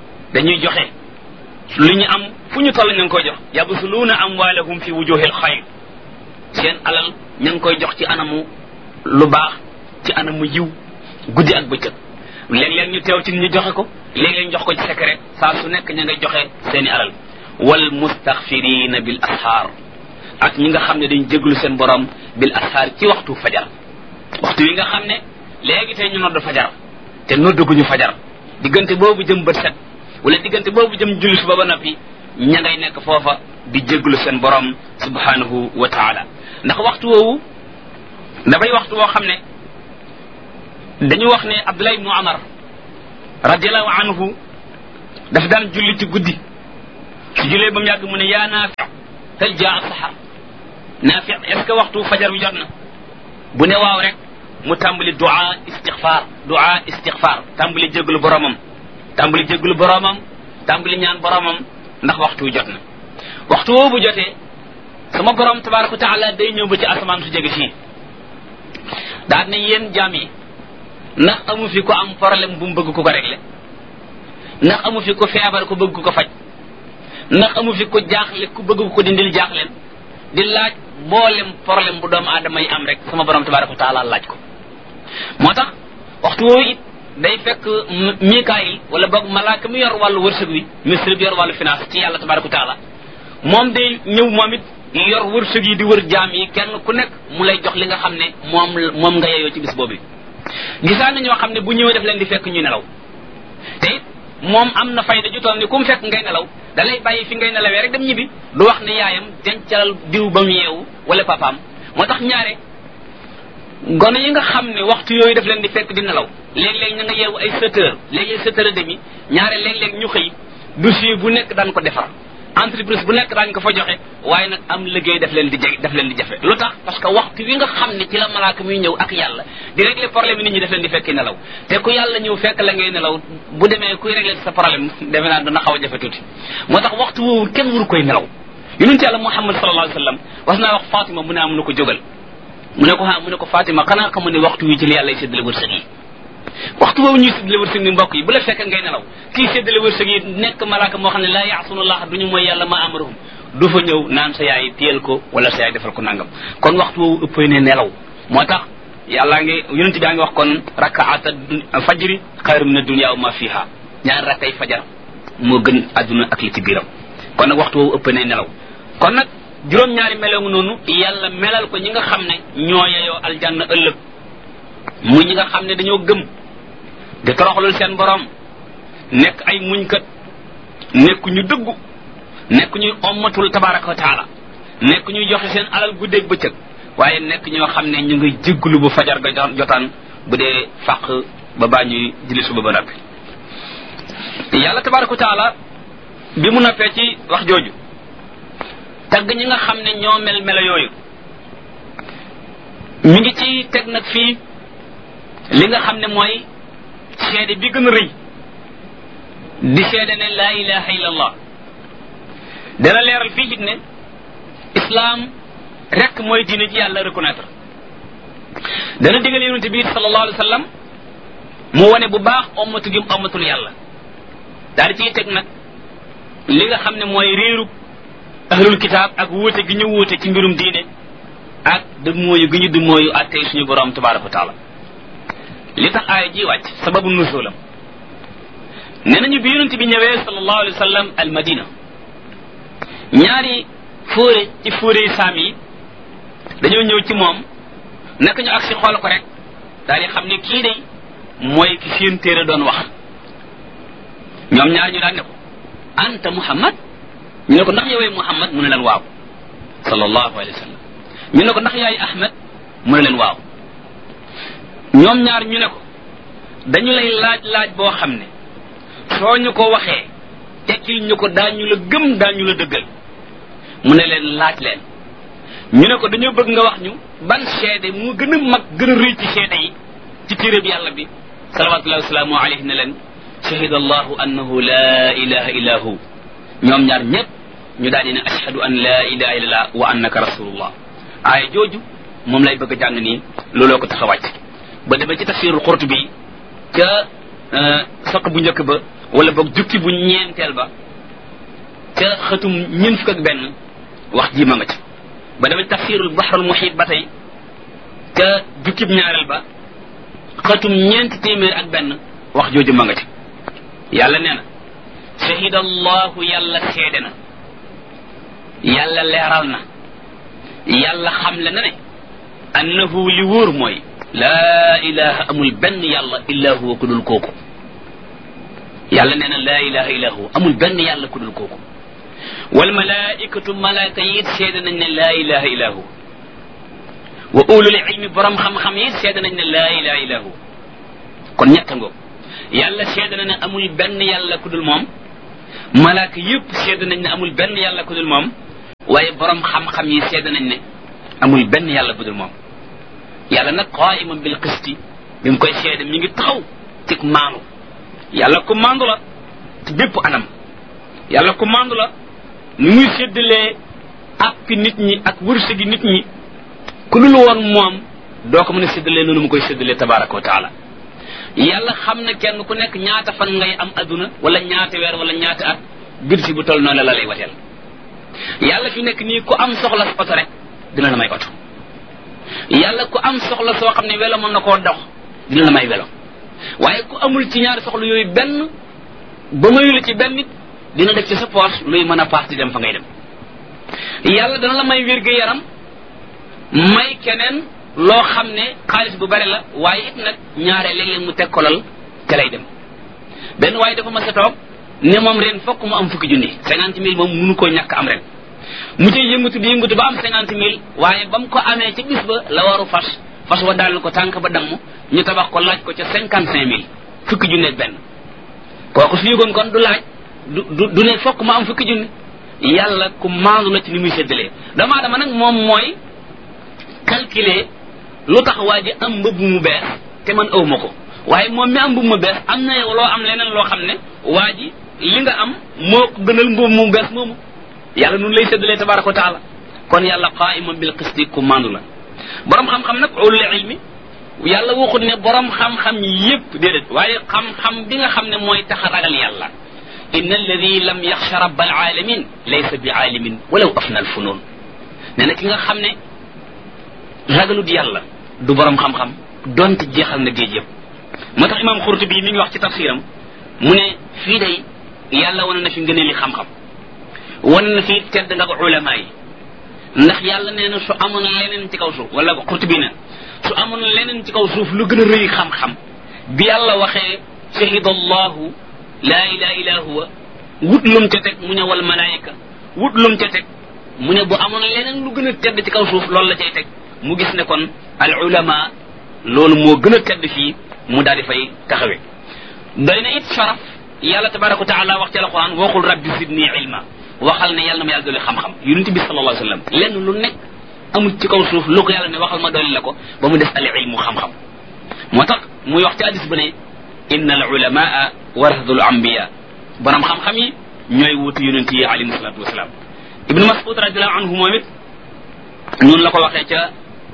lu ñu am fu ñu toll ña ngi koy jox yabsuluuna amwaalahum fi wujuhil xayr seen alal ña ngi koy jox ci anamu lu baax ci anamu yiw guddi ak bëccëg léeg-léeg ñu teew ci ñu joxe ko léeg-léeg ñu jox ko ci secret saa su nekk ña ngay joxe seeni alal wal mustaxfirina bil ashaar ak ñi nga xam ne dañ jéglu seen borom bil ashaar ci waxtu fajar waxtu yi nga xam ne léegi tey ñu nodd fajar te nodduguñu fajar diggante boobu jëm bët set wala diggante boobu jëm julli suba ba noppi ña ngay nekk foofa di jéglu seen borom subhanahu wa taala ndax waxtu woowu dafay waxtu woo xam ne dañu wax ne Abdullah ibnu Umar radiallahu anhu daf daan julli ci guddi su jullee ba mu yàgg mu ne yaa Naafi hal jaa saxar Naafi est ce que waxtu fajar bi jot na bu ne waaw rek mu tàmbali du'a istixfaar tàmbali jégalu boromam tàmbali ñaan boromam ndax waxtu jot na waxtu woowu bu jotee sama borom tabaraka wa taala day ñëw ba ci asamaan su jege fii daal ne yéen jaam yi ndax amu fi ko am problème bu mu bëgg ku ko régler ndax amu fi ko feebar ku bëgg ku ko faj ndax amu fi ko jaaxle ku bëgg ko dindil jaaxleen di laaj mboolem problème bu doomu aadama yi am rek sama borom tabaraka wa taala laaj ko moo tax waxtu woowu it day fekk Mikaayil wala boog malaaka mi yor wàllu wërsëg wi ministre bi yor wàllu finance ci yàlla tabaraka wa taala moom day ñëw moom it yor wërsëg yi di wër jaam yi kenn ku nekk mu lay jox li nga xam ne moom nga yeyoo ci bis boobu gisaan na ñoo xam ne bu ñëwee def leen di fekk ñuy nelaw te it moom am na fayda ju toll ni ku mu fekk ngay nelaw da lay bàyyi fi ngay nelawee rek dem ñibbi du wax ne yaayam dencal diw ba mu yeewu wala papaam moo tax ñaare gone yi nga xam ne waxtu yooyu daf leen di fekk di nelaw léeg-léeg ña nga yeewu ay 7 heures léeg-léeg 7 heures et demi ñaare léeg-léeg ñu xëy dossier bu nekk daan ko defar entreprise bu nekk daañu ko fa joxe waaye nag am liggéey daf leen di jafe lu tax parce que waxtu wi nga xam ne ci la malaaka muy ñëw ak yàlla di régler problème yi nit ñi daf leen di fekki nelaw te ku yàlla ñëw fekk la ngay nelaw bu demee kuy régler sa problème defe naa dana xaw a jafe tuuti moo tax waxtu woowu kenn waru koy nelaw yonent yàlla Muhammad sallallahu alayhi wa sallam was naa wax Fatima mu ne am na ko jógal mu ne ko Fatima xanaa xamu ne waxtu wi ci la yàlla y séddale wërsëg yi waxtu boobu ñuy séddale wërsëg ni mbokk yi bu la fekk ngay nelaw kii séddale wërsëg yi nekk malaaka moo xam ne laa ya'sunullah duñu mooy yàlla ma amaruhum du fa ñëw naan sa yaay téyel ko wala sa yaay defal ko nangam kon waxtu woowu ëppee ne nelaw moo tax yàllaa ngi yonent baa ngi wax kon rakaata fajri xayru min ad-dunya wa ma fiha ñaar rakkay fajar moo gën adduna ak li ci biiram kon nag waxtu woowu ëppee ne nelaw kon nag juróom-ñaari meloo noonu yàlla melal ko ñi nga xam ne ñoo yeyoo aljanna ëllëg muy ñi nga xam ne dañoo gëm di toroxlul seen borom nekk ay muñkat nekk ñu dëggu nekk ñuy ommatul tabaraka wa taala nekk ñuy joxe seen alal guddeeg bëccëg waaye nekk ñoo xam ne ñu ngi jéggulu bu fajar ga jotaan bu dee fàq ba baa ñuy julli suba ba noppi yàlla tabaraka wa taala bi mu noppee ci wax jooju tagg ñi nga xam ne ñoo mel yooyu mi ngi ci teg nag fii li nga xam ne mooy seede bi gën a rëy di seede ne laa ilaha illa allah dana leeral fii it ne islam rek mooy diine ji yàlla reconnaître dana digal yonente bi sallallahu alayhi wa sallam mu wane bu baax ommatu gi ommatul yàlla daal di ciy teg nag li nga xam ne mooy réeru ahlul kitaab ak wuute gi ñu wuute ci mbirum diine ak dëmmooyu gi ñu dëmmooyu attey suñu borom tabaraka wa taala li tax aaya ji wàcc sababu nuzulam nee nañu bi yonent bi ñëwee sallallahu alayhi wa sallam al madina ñaari fóore ci fóore yi saam yi dañoo ñëw ci moom naka ñu agsi xool ko rek daal di xam ne kii day mooy ki seen téere doon wax ñoom ñaar ñu daan ne ko anta muhammad ñu ne ko ndax yowee muhammad mu ne leen waaw sallallahu alayhi wa sallam ñu ne ko ndax yaay ahmad mu ne leen waaw ñoom ñaar ñu ne ko dañu lay laaj boo xam ne soo ñu ko waxee tekkil ñu ko daañu la gëm daañu la dëggal mu ne leen laaj leen ñu ne ko dañoo bëgg nga wax ñu ban seede mu gën a mag gën a rëy ci seede yi ci téere bi yàlla bi salawatullahi wasalaamu alayhi ne leen shahida allahu annahu la ilaha illa hu ñoom ñaar ñëpp ñu daal di ne ashhadu an la ilaha illallah wa annaka rasulullah aaya jooju moom lay bëgg a jàng nii looloo ko tax a wàcc ba demee ci tafsirul Qurtubi ca saq bu njëkk ba wala boog jukki bu ñeenteel ba ca xëtum ñeent fukk ak benn wax ji ma nga ci ba demee ci tafsirul Bahrul Muhit ba tey ca jukki bu ñaareel ba xëtum ñeent téeméer ak benn wax jooju ma nga ci yàlla nee na shahida allahu yàlla seede na yàlla leeral na yàlla xamle na ne annahu li wóor mooy laa ilaha amul benn yàlla illa huwa ku dul kooku yàlla nee na laa ilaha illa huwa amul benn yàlla ku dul kooku wal malaikatu malaaka yi it seede nañ ne laa ilaha illa huwa wa ulul ilmi borom xam-xam yi seede nañ ne laa ilaha illa huwa kon ñett ngoog yàlla seede na ne amul benn yàlla ku dul moom malaaka yëpp seede nañ ne amul benn yàlla ku dul moom waaye borom xam-xam yi seede nañ ne amul benn yàlla bu dul moom yàlla nag qaa'iman bil qisti bi mu koy seede mi ngi taxaw ci maandu yàlla ku maandu la ci bépp anam yàlla ku maandu la ni muy séddalee àppi nit ñi ak wërsëgi nit ñi ku dul woon moom doo ko mën a séddalee noonu mu koy séddalee tabaraka wa taala yàlla xam na kenn ku nekk ñaata fan ngay am adduna wala ñaata weer wala ñaata at bir si bu toll noonu la lay wateel yàlla fi nekk nii ku am soxla sa oto rek dina la may oto yàlla ku am soxla soo xam ne welo mën na koo dox dina la may welo waaye ku amul ci ñaari soxla yooyu benn ba mayu la ci benn nit dina def ci sa poche luy mën a paas di dem fa ngay dem yàlla dana la may wér-gu-yaram may keneen loo xam ne xaalis bu bari la waaye it nag ñaare léeg-léeg mu teg kolal ca lay dem benn waaye dafa mas a toog ne moom ren fokk mu am fukki junni 50 000 moom mënu koo ñàkk am ren mu cay yëngatu di yëngatu ba am 50 000 waaye ba mu ko amee ca bis ba la waru fas wa daal ko tànk ba damm ñu tabax ko laaj ko ca 55 000 fukki junni ak benn kooku su yëgoon kon du laaj du ne fokk mu am fukki junni yàlla ku maandu la ci ni muy séddalee dama nag moom mooy calculer lu tax waa ji am mbëbb mu bees te man aw ma ko waaye moom mi am mbëbb mu bees am na yow loo am leneen loo xam ne waa ji li nga am moo ko gënal mbëbb mu bees moomu yàlla nun lay séddalee tabaraka wa taala kon yàlla qaa'iman bil qisti ku maandu la borom xam-xam nag ulul ilmi yàlla waxut ne borom xam-xam yépp déedéet waaye xam-xam bi nga xam ne mooy tax a ragal yàlla inna alladi lam yaxsha rabbal alamin laysa bi aalimin walaw afna al funun nee na ki nga xam ne ragalut yàlla du borom xam-xam donte jeexal na géej yëpp moo tax imam Xurtubi mi ngi wax ci tafsiram mu ne fii day yàlla wane na fi ngëneeli xam-xam wane na fi tedd nga ko ulama yi ndax yàlla nee na su amoon leneen ci kaw suuf wala Xurtubi ne su amoon leneen ci kaw suuf lu gën a rëy xam-xam bi yàlla waxee shahida allahu laa ilaha illa huwa wut lum ca teg mu ne wal malaayika wut lum ca teg mu ne bu amoon leneen lu gën a tedd ci kaw suuf loolu la cay teg mu gis ne kon al ulama loolu moo gën a tedd fii mu daal di fay taxawe doy na it sharaf yàlla tabaraka wa taala wax ci alquran waxul rabbi zidni ilma waxal ne yàlla na ma yàlla dolli xam-xam yonent bi sallallahu alayhi wa sallam lenn lu nekk amul ci kaw suuf lu ko yàlla ne waxal ma dolli la ko ba mu des al ilmu xam-xam moo tax muy wax ci hadis bu ne inna al ulamaa warasatul anbiya borom xam-xam yi ñooy wutu yonent yi alayhi salatu wasalaam ibnu mas'ud radiallahu anhu moom it noonu la ko waxee ca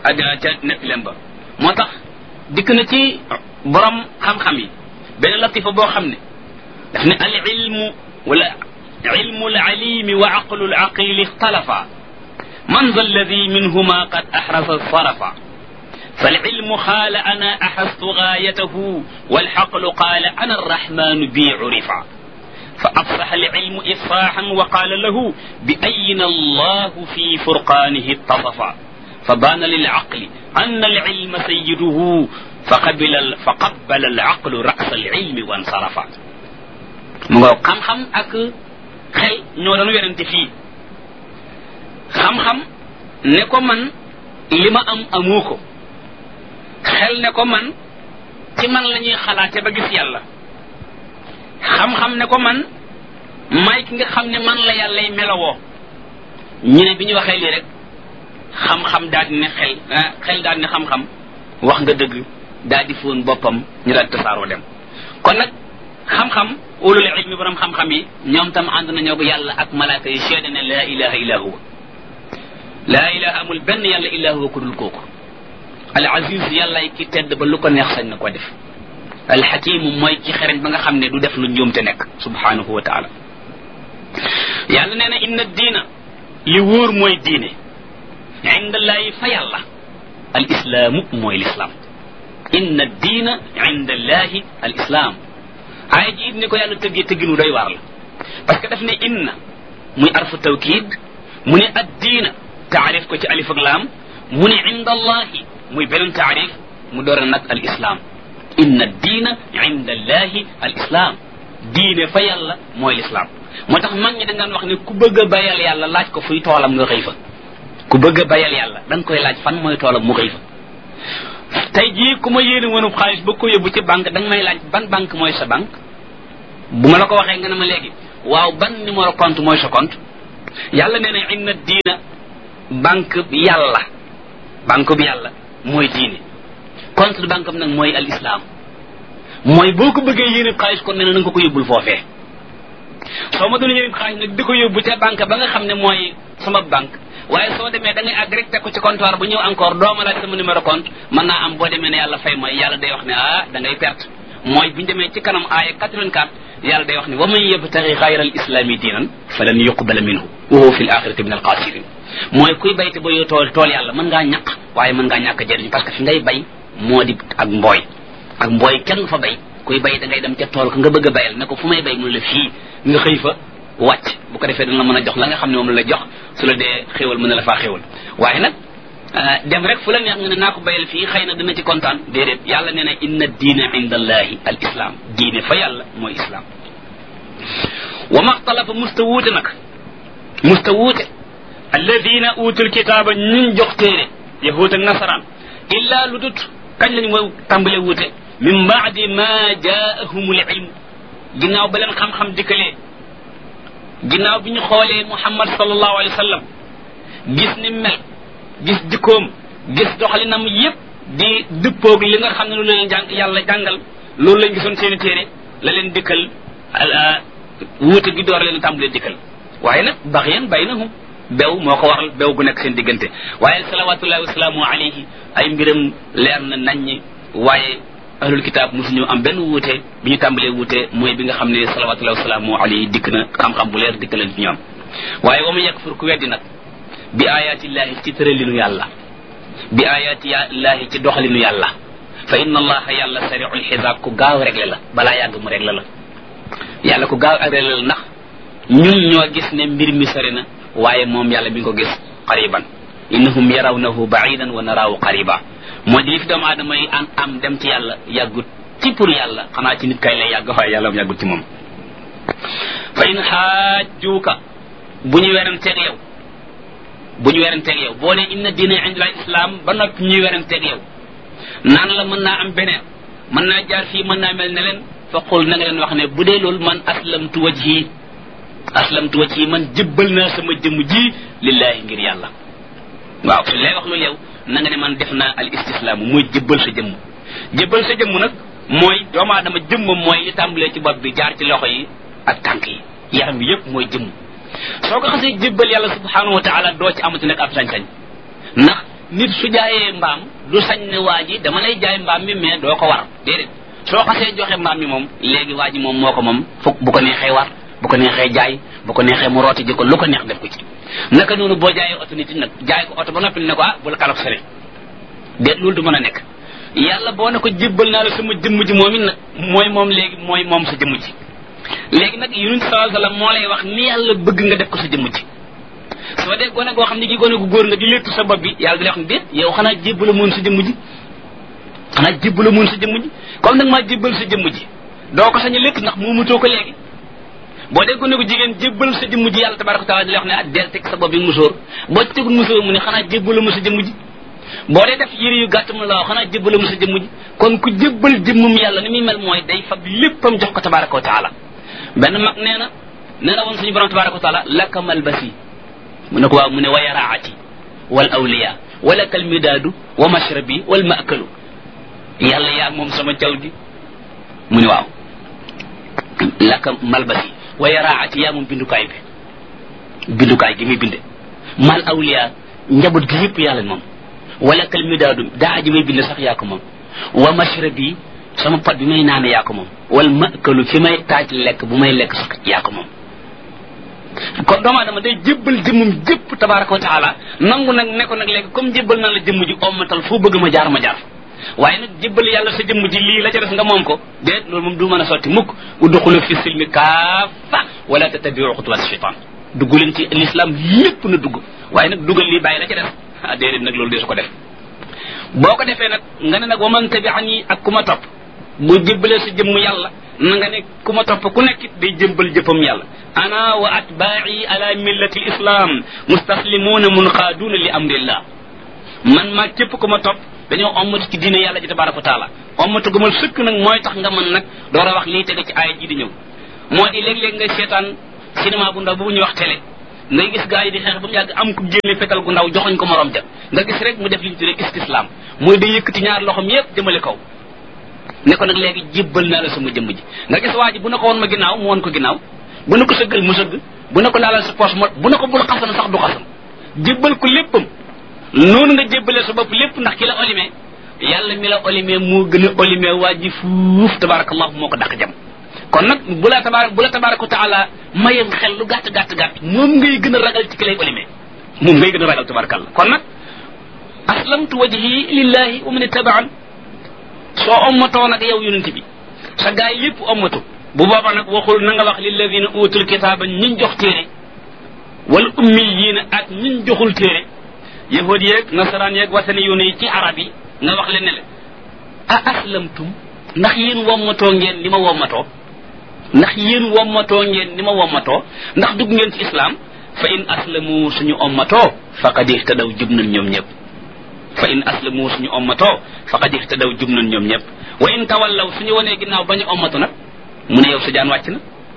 net leen ba moo tax dikk na ci borom xam-xam yi benn latifa boo xam ne daf ne al ilmu wala ilmu al alimi wa aqlu al aqili ixtalafa man za alladi minhuma qad ahrasa sarafa فالعلم قال أنا أحست غايته والحقل قال أنا الرحمن بي عرفا فأفصح العلم إفصاحا وقال له بأين الله في فرقانه اتصفا فبان للعقل أن العلم سيده فقبل العقل رأس العلم وانصرفا مغو خم أك خل ñoo dañu werante fii xam-xam ne ko man li ma am amoo ko xel ne ko man ci man la ñuy xalaate ba gis yàlla xam-xam ne ko man may ki nga xam ne man la yàllay melowoo ñu ne bi ñu waxee lii rek xam-xam daal di ne xel daal di ne xam-xam wax nga dëgg daal di fóon boppam ñu daal tasaaroo dem kon nag xam-xam ulul ilmi borom xam-xam yi ñoom tam ànd nañoo ko yàlla ak malaaka yi seede ne laa ilaha illa huwa laa ilaha amul benn yàlla illa huwa ku dul kooku al aziz yàllaay ki tedd ba lu ko neex sañ na ko def al hakim mooy ki xereñ ba nga xam ne du def lu njuum te nekk subhanahu wa taala yàlla nee na inna diina li wóor mooy diine indallahi fa yàlla al islaamu mooy lislaam inna diina indallahi al islaam aaya ji it ni ko yàlla tëggee tëgginu doy waar la parce que daf ne inna muy arfu tawkid mu ne ad diina taarif ko ci alif ak laam mu ne indallahi muy beneen taarif mu door nag al islam inna diina inda allahi al islam diine fa yàlla mooy l'islam moo tax mag ñi da nga wax ne ku bëgg a bayal yàlla laaj ko fuy toolam nga xëy fa ku bëgg a bayal yàlla da nga koy laaj fan mooy toolam mu xëy fa tey jii ku ma yéene woonub xaalis ba ko yóbbu ci banque da nga may laaj ban banque mooy sa banque bu ma la ko waxee nga ne ma léegi waaw ban numéro compte mooy sa compte yàlla nee na inna diina banque bi yàlla mooy diine compte de banque am nag mooy al islam mooy boo ko bëggee yéene xaalis kon nee na nga ko yóbbul foofee soo ma doon yéene xaalis nag di ko yóbbu ca banque ba nga xam ne mooy sama banque waaye soo demee da ngay àgg rek teg ko ci comptoir bu ñëw encore doo ma laaj sama numéro compte mën naa am boo demee ne yàlla fay ma yàlla day wax ne da ngay perte mooy bu ñu demee ci kanam aaya 84 yàlla day wax ne wa man yabtaghi ghayra al islami diinan falan yuqbala minhu wa huwa fi l axirati min al xaasirin mooy kuy bayte ba yow tool yàlla mën ngaa ñaq waaye mën ngaa ñàkk jëriñ parce que fi ngay bay moo di ak mbooy kenn fa bay kuy bay da ngay dem ca tool ko nga bëgg a bayal ne ko fu may bay mu la fii nga xëy fa wàcc bu ko defee dana la mën a jox la nga xam ne moom la jox su la dee xéwal mën na la faa xéwal waaye nag dem rek fu la neex nga ne naa ko bayal fii xëy na dina ci kontaan déedéet yàlla nee na inna diina inda allahi al islam diine fa yàlla mooy islam wa maxtalafa musta wuute alladina utul kitaaba ñun jox téere yahuud ak nasaraan illa lu dut kañ lañu mooy tàmbale wuute min baadi ma jaahumul ilm ginnaaw ba leen xam-xam dikkalee ginnaaw bi ñu xoolee muhammad sallallahu alayhi wa sallam gis ni mel gis jikkoom gis doxalinam yépp di dëppoog li nga xam ne loolu leen yàlla jàngal loolu lañ gisoon seeni téere la leen dikkal wuute gi door leen tàmbalee dikkal waaye nag baxyan baynahum bew moo ko waral bew gu nekk seen diggante waaye salawatullahi wasalaamu alayhi ay mbiram leer na naññi waaye ahlul kitaab mosuñu am benn wuute bi ñu tàmbalee wuute mooy bi nga xam ne salawatullahi wasalaamu alayhi dikk na xam-xam bu leer dikk leen ci ñoom waaye wa man yakfur ku weddi nag bi ayatillahi ci tëralinu yàlla bi ayatillahi ci doxalinu yàlla fa inna allaha yàlla sari'ul xisaab ku gaaw réglé la balaa yàgg mu réglé la yàlla ku gaaw réglé la ndax ñun ñoo gis ne mbir mi sori na waaye moom yàlla mi ngi ko gis qariban innahum yarawnahu ba'idan wa naraahu qariba moo di li fi doomu aadama yi am dem ci yàlla yàggut ci pour yàlla xanaa ci nit kay lay yàgg waaye yàlla mu yàggut ci moom fa in xaajjuuka bu ñu weranteeg yow boo ne inna diina inda islam ba noppi ñuy weranteeg yow naan la mën naa am beneen mën naa jaar fii mën naa mel ne leen fa qul na nga leen wax ne bu dee loolu man aslamtu wajhi man jëbbal naa sama jëmm ji lillahi ngir yàlla waaw su lay wax loolu yow na nga ne man def naa al istislaamu mooy jëbbal sa jëmm nag mooy doomu aadama jëmmam mooy li tàmbalee ci bopp bi jaar ci loxo yi ak tànk yi yaram bi yëpp mooy jëmm soo ko xasee jëbbal yàlla subhanahu wa taala doo ci amati nag ab sañ-sañ ndax nit su jaayee mbaam du sañ ne waa ji dama lay jaay mbaam mi mais doo ko war déedéet soo xasee joxe mbaam mi moom léegi waa ji moom moo ko moom fokk bu ko neexee war bu ko neexee jaay bu ko neexee mu rooti ji ko lu ko neex def ko ci naka noonu boo jaayee oto nit nag jaay ko oto ba noppi ne ko bu la kalaf sene déet loolu du mën a nekk yàlla boo ne ko jébbal naa la sama jëmm ji moom it nag mooy moom léegi mooy moom sa jëmm ji léegi nag yonent sallallahu alayhi wasallam moo lay wax ni yàlla bëgg nga def ko sa jëmm ji soo dee gone goo xam ne gi gone gu góor nga di léttu sa bopp bi yàlla di lay wax ne déet yow xanaa jébbala moon sa jëmm ji comme nag maa jébbal sa jëmm ji doo ko sañ a létt ndax moomatoo ko léegi boo dee gone gu jigéen jébbal sa jëmm ji yàlla tabaraka taala di lay wax ne del teg sa bopp bi musóor boo ci tegul musóor mu ne xanaa jébbala ma sa jëmm ji boo dee def yëre yu gàtt mu la wax xanaa jébbala ma sa jëmm ji kon ku jébbal jëmmum yàlla ni muy mel mooy day fab léppam jox ko tabaraka wa taala benn mag nee na woon suñu borom tabaraka wa taala laka malbasi mu ne ko waaw mu ne wa yaraati wal awliya wa laka al midaadu wa mashrabi wal maakalu yàlla yaa moom sama caw gi mu ne waaw laka malbasi wa yaraati yaa moom bindukaay gi muy binde mal awliya njaboot gi yëpp yàlla moom wa laka al midaadu daa ji may binde sax yaa ko moom wa mashrabi sama pot bi may naane yaa ko moom wal maakalu fi may taaj lekk bu may lekk sax yaa ko moom kon doomu aadama day jébbal jëmmum jëpp tabaraka wa taala nangu nag ne ko nag léegi comme jébbal naa la jëmm ji ommatal foo bëgg ma jaar waaye nag jébbal yàlla sa jëmm ji lii la ca des nga moom ko déet loolu moom du mën a sotti mukk udxulu fi silmi kaafa wala tattabiu xutuwat shaytan dugg leen ci l'islam lépp na dugg waaye nag dugal lii bàyyi la ca des déedéet nag loolu dee su ko def boo ko defee nag nga ne nag wa man tabi'ani ak ku ma topp bu jébbalee sa jëmm yàlla na nga ne ku ma topp ku nekkit day jëmbal jëppam yàlla ana wa atba'i ala millati islam mustaslimuna munqaduna li amrillah man maa képp ku ma topp dañoo ommatu ci diine yàlla ji tabaraka wa taala ommatu gumal sëkk nag mooy tax nga mën nag door a wax lii tege ci aaya ji di ñëw moo di léeg-léeg ngay seetaan cinéma bu ndaw bu ñuy wax télé ngay gis gaa yi di xeex ba mu yàgg am ku génne fetal gu ndaw joxoñ ko morom ja nga gis rek mu def li ñu tuddee istislam mooy day yëkkati ñaar loxom yépp jëmale kaw ne ko nag léegi jébbal naa la sama jëmm ji nga gis waa ji bu na ko woon ma ginnaaw mu woon ko ginnaaw bu na ko sëggal mu sëgg bu na ko laalal sa poche bu na ko bul xasan sax du xasan jébbal ko léppam noonu nga jébbalee sa bopp lépp ndax ki la olimee yàlla mi la olimee moo gën a olimee waa ji fuuf tabarakallahu moo ko dàq jam kon nag bu la tabaraka taala mayam xel lu gàtt moom ngay gën a ragal ci ki lay olimee moom ngay gën a ragal tabarakallah kon nag aslamtu wajhi lillahi wa man ittaba'an soo ommatoo nag yow yonent bi sa gaay yépp ommatu bu booba nag waxul na nga wax lilladina utul kitaaba ñiñ jox téere wal ummiyiina ak ñiñ joxul téere yahud yeeg nasaraan yeeg wasani yoone yi ci arab yi nga wax leen ne le a aslamtum ndax yéen wommatoo ngeen ni ma wommatoo ndax yéen wommatoo ngeen ni ma wommatoo ndax dugg ngeen ci islam fa in aslamu suñu ommatoo faqad ihtadaw jub nañ ñoom ñëpp fa in aslamu suñu ommatoo faqad ihtadaw jub nañ ñoom ñëpp wa in tawallaw suñu wanee ginnaaw bañu ommatu nag mu ne yow sa jaan wàcc na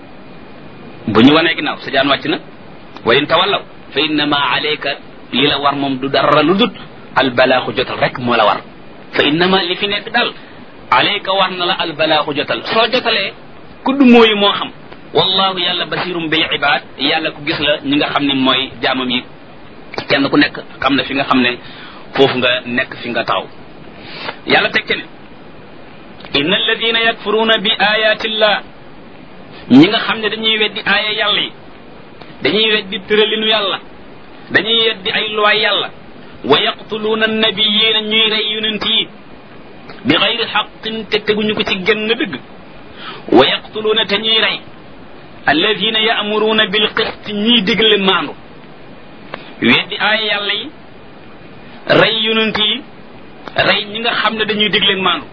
bu ñu wanee ginnaaw sa jaan wàcc na wa in tawallaw fa innama alayka li la war moom du dara lu dut albalaaxu jotal rek moo la war fa innama li fi nekk daal alayka war na la albalaaxu jotal soo jotalee kudd mooyu moo xam wallahu yàlla basirum bil ibad yàlla ku gis la ñi nga xam ne mooy jaamam yi kenn ku nekk xam na fi nga xam ne foofu nga nekk fi nga taxaw yàlla teg ci ne inna alladina yakfuruna bi ayatillah ñi nga xam ne dañuy weddi aaya yàlla yi dañuy weddi tëralinu yàlla dañuy weddi ay luwaay yàlla wa yaqtuluuna annabiyina ñuy rey yonent yi bi xayri xaqin te teguñu ko ci genn dëgg wa yaqtuluuna te ñuy rey alladina ya'muruuna bil qist ñiy digle maandu weddi aaya yàlla yi rey yonent yi rey ñi nga xam ne dañuy digle maandu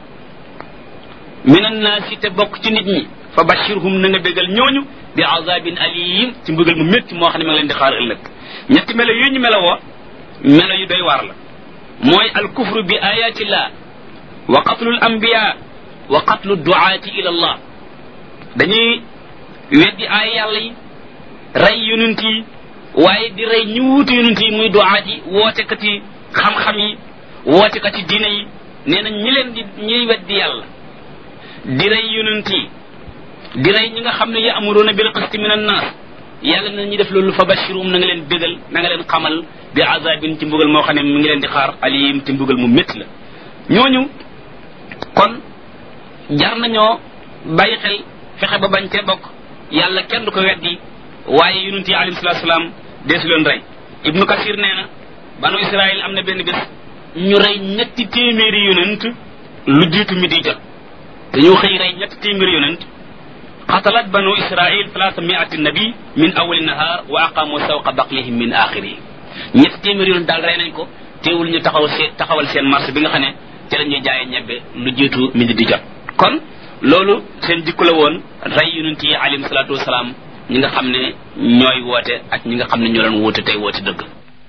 min annaasi te bokk ci nit ñi fa bashirhum na nga bégal ñooñu bi azabin alim ci mbugal mu métti moo xam ne ma leen di xaar ëllëg ñetti melo yooyu ñu melo woo melo yu doy waar la mooy alkufru bi ayatillah wa qatlul anbiya wa qatlu duaati ila allah dañuy weddi aaya yàlla yi rey yonent yi waaye di rey ñu wuutu yonent yi muy duaat yi wootekat yi xam-xam yi wootekat yi diine yi nee na ñi leen di ñuy weddi yàlla di rey yonent yi di rey ñi nga xam ne ya'muruna bil qisti min an-nas yàlla na ñu def loolu fa bashirum na nga leen bégal na nga leen xamal bi azabin ci mbugal moo xam ne mi ngi leen di xaar alim ci mbugal mu métti la ñooñu kon jar nañoo bàyyi xel fexe ba bañ cee bokk yàlla kenn du ko weddi waaye yonent yi alayhi salaatu salaam deesu leen rey ibnu kasir nee na banu israil am na benn bés ñu rey ñetti téeméeri yonent lu jiitu mi di jot dañoo xëy rey ñetti téeméeri yonent qatalat banu israil 300 nabi min awali nahar wa aqamu sawqa baqlihim min axirihi ñetti téeméeri yonent daal rey nañ ko teewul ñu taxawal seen marché bi nga xam ne ci la ñuy jaayee ñebbe lu jiitu mi di jot kon loolu seen jikko la woon rey yonent yi alayhim salaatu wasalaam ñi nga xam ne ñooy woote ak ñi nga xam ne ñoo doon woote tey woote dëgg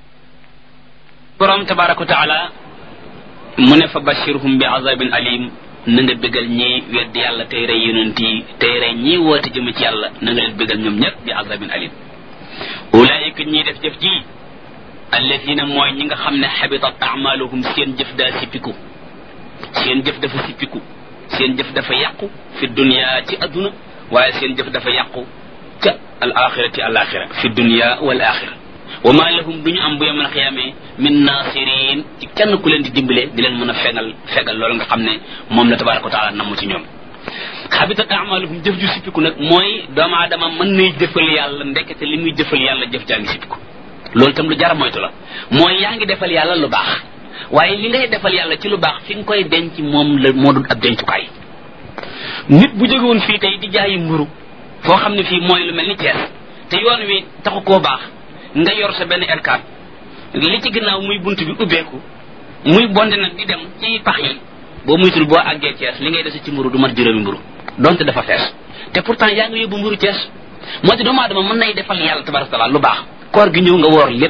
borom tabaraka wa taala mu ne fa bashirhum bi azabin alim na nga bégal ñi weddi yàlla tey rey yonent yi tey rey ñi woote jëm ci yàlla na nga leen bégal ñoom ñëpp bi azabin alim ulaayika ñiy def jëf ji alladina mooy ñi nga xam ne xabitat amaluhum seen jëf daa sippiku seen jëf dafa sippiku seen jëf dafa yàqu fi dunya ci adduna waaye seen jëf dafa yàqu ca al axirati al axira fi dunya wal axira wa ma lahum duñu am bu yamal xiyaamee min nasirin ci kenn ku leen di dimbale di leen mën a fegal loolu nga xam ne moom la tabaraka wa taala namm ci ñoom xabitat amaluhum jëf ju sippiku nag mooy doomu aadama mën nay jëfal yàlla ndekete li muy jëfal yàlla jëf jaa ngi sippiku loolu itam lu jar moytu la mooy yaa ngi defal yàlla lu baax waaye li ngay defal yàlla ci lu baax fi nga koy denc moom la moo dul ab dencukaay nit bu jógewoon fii tey di jaayi mburu foo xam ne fii mooy lu mel ni Thiès te yoon wi taxu koo baax nga yor sa benn R4 li ci ginnaaw muy bunt bi ubbeeku muy bonde nag di dem ci pax yi boo muytul boo àggee Thiès li ngay dese ci mburu du mat juróomi mburu donte dafa fees te pourtant yaa ngi yóbbu mburu Thiès moo ci doomu aadama mën nay defal yàlla tabaraka taala lu baax koor gi ñëw nga woor lépp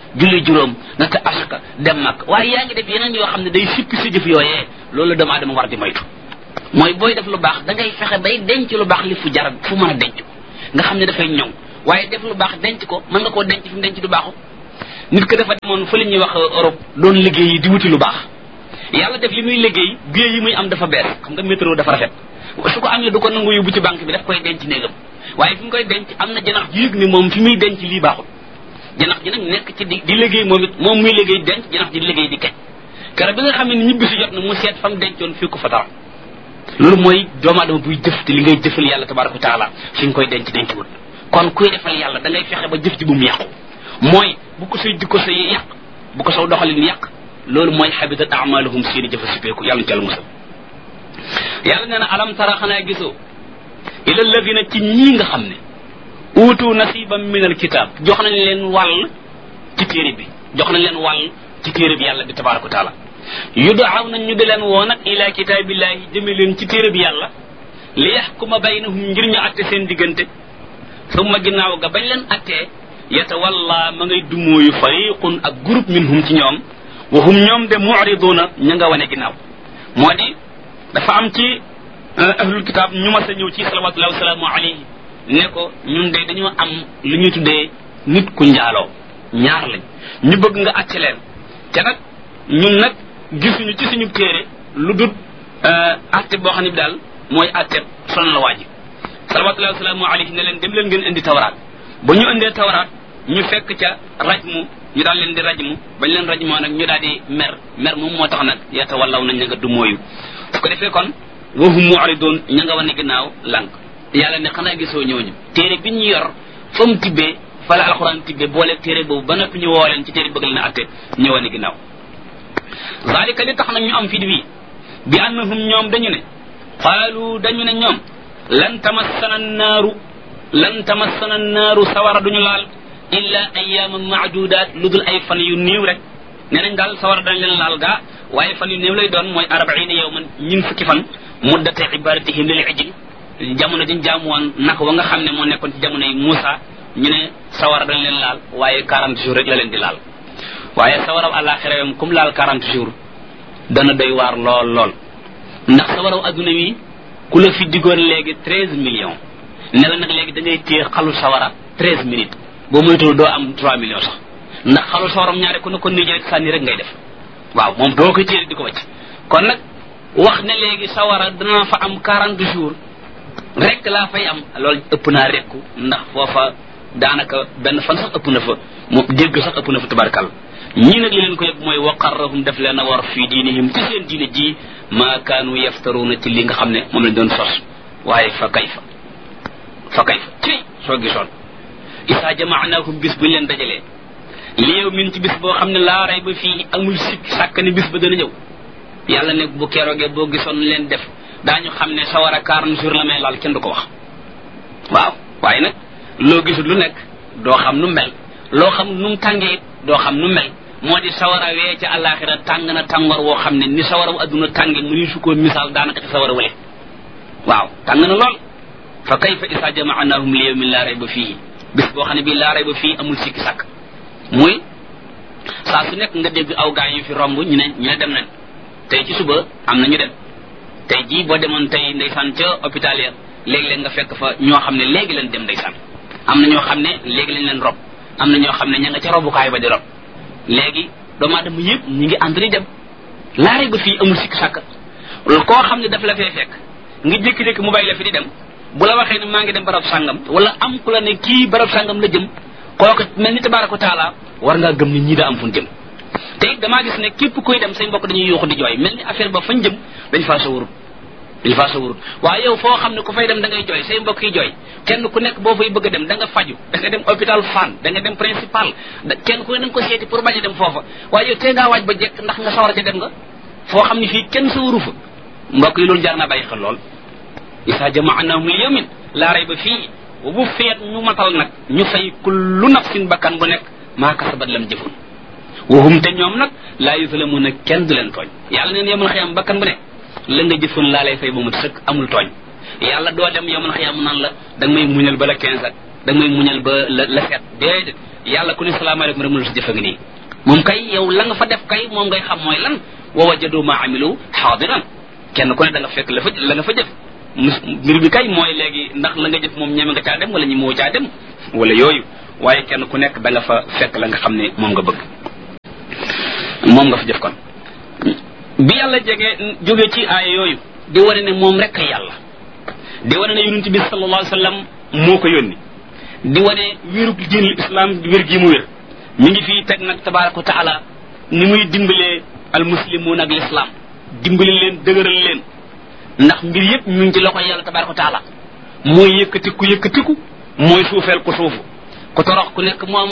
julli juróom natt asaka dem mag waaye yaa ngi def yeneen yoo xam ne day sippi sa jëf yooyee loolu doomu aadama war di moytu mooy booy def lu baax da ngay fexe bay denc lu baax li fu jar fu mën a denc ko nga xam ne dafay ñëw waaye def lu baax denc ko mën nga koo denc fi mu denc du baaxu nit ko dafa demoon fa la ñuy wax Europe doon liggéey yi di wuti lu baax yàlla def li muy liggéey billet yi muy am dafa bees xam nga métro dafa rafet su ko amee du ko nangu yóbbu ci banque bi daf koy denc néegam waaye fi mu koy denc am na janax ji yëg ni moom fi muy denc lii baaxul janax ji nag nekk ci di liggéey moom it moom muy liggéey denc janax ji liggéey di kej kere bi nga xam ne ñibbi si jot na mu seet fa mu dencoon fii ko fa dara loolu mooy doomu aadama buy jëf te li ngay jëfal yàlla tabaraka wa taala fi nga koy denc wut kon kuy defal yàlla da ngay fexe ba jëf ji bu mu yàqu mooy bu ko say jikko say yàq bu ko saw doxalin yàq loolu mooy habitat a'maluhum seeni jëfa sipeeku yàlla ñu ci yàlla musal yàlla nee na alam tara xanaa gisoo ila alladina ci ñii nga xam ne uutu nasiban min alkitab jox nañ leen wàll ci téere bi jox nañ leen wàll ci téere bi yàlla bi tabaraka wa taala yudaaw nañ ñu di leen woo nag ila kitaabillahi jëme leen ci téere bi yàlla li yaxkuma baynahum ngir ñu atte seen diggante summa ginnaaw ga bañ leen attee yatawalla ma ngay dumóoyu fariqun ak groupe minhum ci ñoom wa hum ñoom de mu'riduna ña nga wane ginnaaw moo di dafa am ci ahlul kitab ñu mas a ñëw ci salawatullahi wasalaamu alayhi ne ko ñun de dañoo am lu ñuy tuddee nit ku njaaloo ñaar lañ ñu bëgg nga atte leen te nag ñun nag gisuñu ci suñu téere lu dut atte boo xam ne bi daal mooy atte son la waaji salawatullahi wasalaamu alayhi ne leen dem leen ngeen indi tawraat ba ñu indee tawraat ñu fekk ca rajmu ñu daal leen di rajmu bañ leen rajmoo nag ñu daal di mer moom moo tax nag yata wallaw nañ ña nga du mooyu su ko defee kon wahum mu'ridun ña nga wane ginnaaw lànk yàlla ne xanaa gisoo ñooñu téere bi ñu yor fa mu tibbee fa la alxuraan tibbee boole téere boobu ba noppi ñu woo leen ci téere bëgg leen a atte ñu wane ginnaaw zalika li tax nag ñu am fit wi bi annahum ñoom dañu ne qaalu dañu ne ñoom lan tamassana naaru sawara duñu laal illa ayyaman ma'dudat lu dul ay fan yu néew rek nee nañ daal sawara dañ leen laal gaa waaye fan yu néew lay doon mooy 40 yawman ñin fukki fan muddate ibadatihim lil ijl jamono dañ jaamu woon naka wa nga xam ne moo nekkoon ci jamono yi Muusa ñu ne sawara dañ leen laal waaye 40 jours rek la leen di laal waaye sawaraw àllaaxira yam comme laal 40 jours dana doy waar lool ndax sawaraw adduna wi ku la fi diggoon léegi 13 millions ne la nag léegi da ngay téye xalu sawara 13 minutes boo moytuwul doo am 3 millions sax ndax xalu sawaram ñaare ku ne ko nii rek sànni rek ngay def waaw moom doo koy téye di ko wacc kon nag wax ne léegi sawara dana fa am 40 jours rek laa fay am loolu ëpp naa rekku ndax foofa daanaka benn fan sax ëpp na fa mu dégg sax ëpp na fa tabarkal ñii nag li leen ko yëg mooy waqarrahum def leen a war fii diinihim ci seen diine ji maa kaanu yaftaruuna ci li nga xam ne moom lañ doon sos waaye fa kayfa ci soo gisoon isaa jamaanaahum bis buñ leen dajalee li yow min ci bis boo xam ne laa rey ba fii amul sikk sàkk ne bis ba dana ñëw yàlla ne bu keroogee boo gisoon leen def daañu xam ne sawar a 40 jours la may laal kenn du ko wax waaw waaye nag loo gisul lu nekk doo xam nu mel loo xam nu mu tàngee it doo xam nu mel moo di sawara wee ca àllaaxira tàng na tàngoor woo xam ne ni sawara wu adduna tànge mu ni su ko misaal daanaka ci sawara wale waaw tàng na lool fa kayfa isa jamaanaahum li yawmin laa rayba fii bis boo xam ne bii laa rayba fii amul sikki sàkk muy saa su nekk nga dégg aw gaa yu fi romb ñu ne dem nañ tey ci suba am na ñu dem tey jii boo demoon tey ndeysaan ca hôpital ya léegi-léeg nga fekk fa ñoo xam ne léegi leen dem ndeysaan am na ñoo xam ne léegi lañ leen rob am na ñoo xam ne ña nga ca robukaay ba di rob léegi doomu aadama yëpp ñi ngi ànd di dem laare ba fii amul sikk sàkk koo xam ne daf la fee fekk nga jékki-jékki mu bàyyi la fi di dem bu la waxee ne maa ngi dem barab sàngam wala am ku la ne kii barab sàngam la jëm kooku mel ni tabaaraka taala war ngaa gëm ni ñii daa am fu ñu jëm te it damaa gis ne képp kuy dem say mbokk dañuy yuuxu di jooy mel ni affaire ba fañ jëm dañ faa sa wurut waaye yow foo xam ne ku fay dem da ngay jooy say mbokk yi jooy kenn ku nekk boo fay bëgg a dem da nga faju da nga dem hôpital Fann da nga dem principal kenn ku ne da nga ko seeti pour bañ a dem foofa waaye yow tee ngaa waaj ba jekk ndax nga sawar a ca dem nga foo xam ne fii kenn sa wuru fa mbokk yi loolu jar naa bàyyi xel lool isa jamaanaahum li yawmin laa rayba fii bu feet ñu matal nag ñu fay kullu nafsin bakkan bu nekk maa kasabat lam jëfun wahum te ñoom nag laa yuzlamuuna kenn du leen tooñ yàlla neen yawmal xiyaam bakkan bu nekk la nga jëfun laa lay fay ba mu sëkk amul tooñ yàlla doo dem yawmal xiyaam naan la da nga may muñal ba la 15 ak da nga may muñal ba la 7 déedéet yàlla ku ne salaamaaleykum rek mënul sa jëfa ngi nii moom kay yow la nga fa def kay moom ngay xam mooy lan wa wajadu ma amilu xaadiran kenn ku ne da nga fekk la nga fa jëf mbir bi kay mooy léegi ndax la nga jëf moom ñeme nga caa dem wala ñi moo caa dem wala yooyu waaye kenn ku nekk da nga fa fekk la nga xam ne moom nga bëgg moom nga fa jëf kon bi yàlla jógee ci aaya yooyu di wane ne moom rek yàlla di wane ne yonent bi sallallahu alayhi wa sallam moo ko yónni di wane wéru diinul islam wér gi mu wér mi ngi fii teg nag tabaraka wa taala ni muy dimbalee al muslimuun ak l'islam dimbali leen dëgëral leen ndax mbir yëpp ñu ngi ci loxo yàlla tabaraka wa taala mooy yëkkatiku mooy suufeel ko suufu ku torox ku nekk moom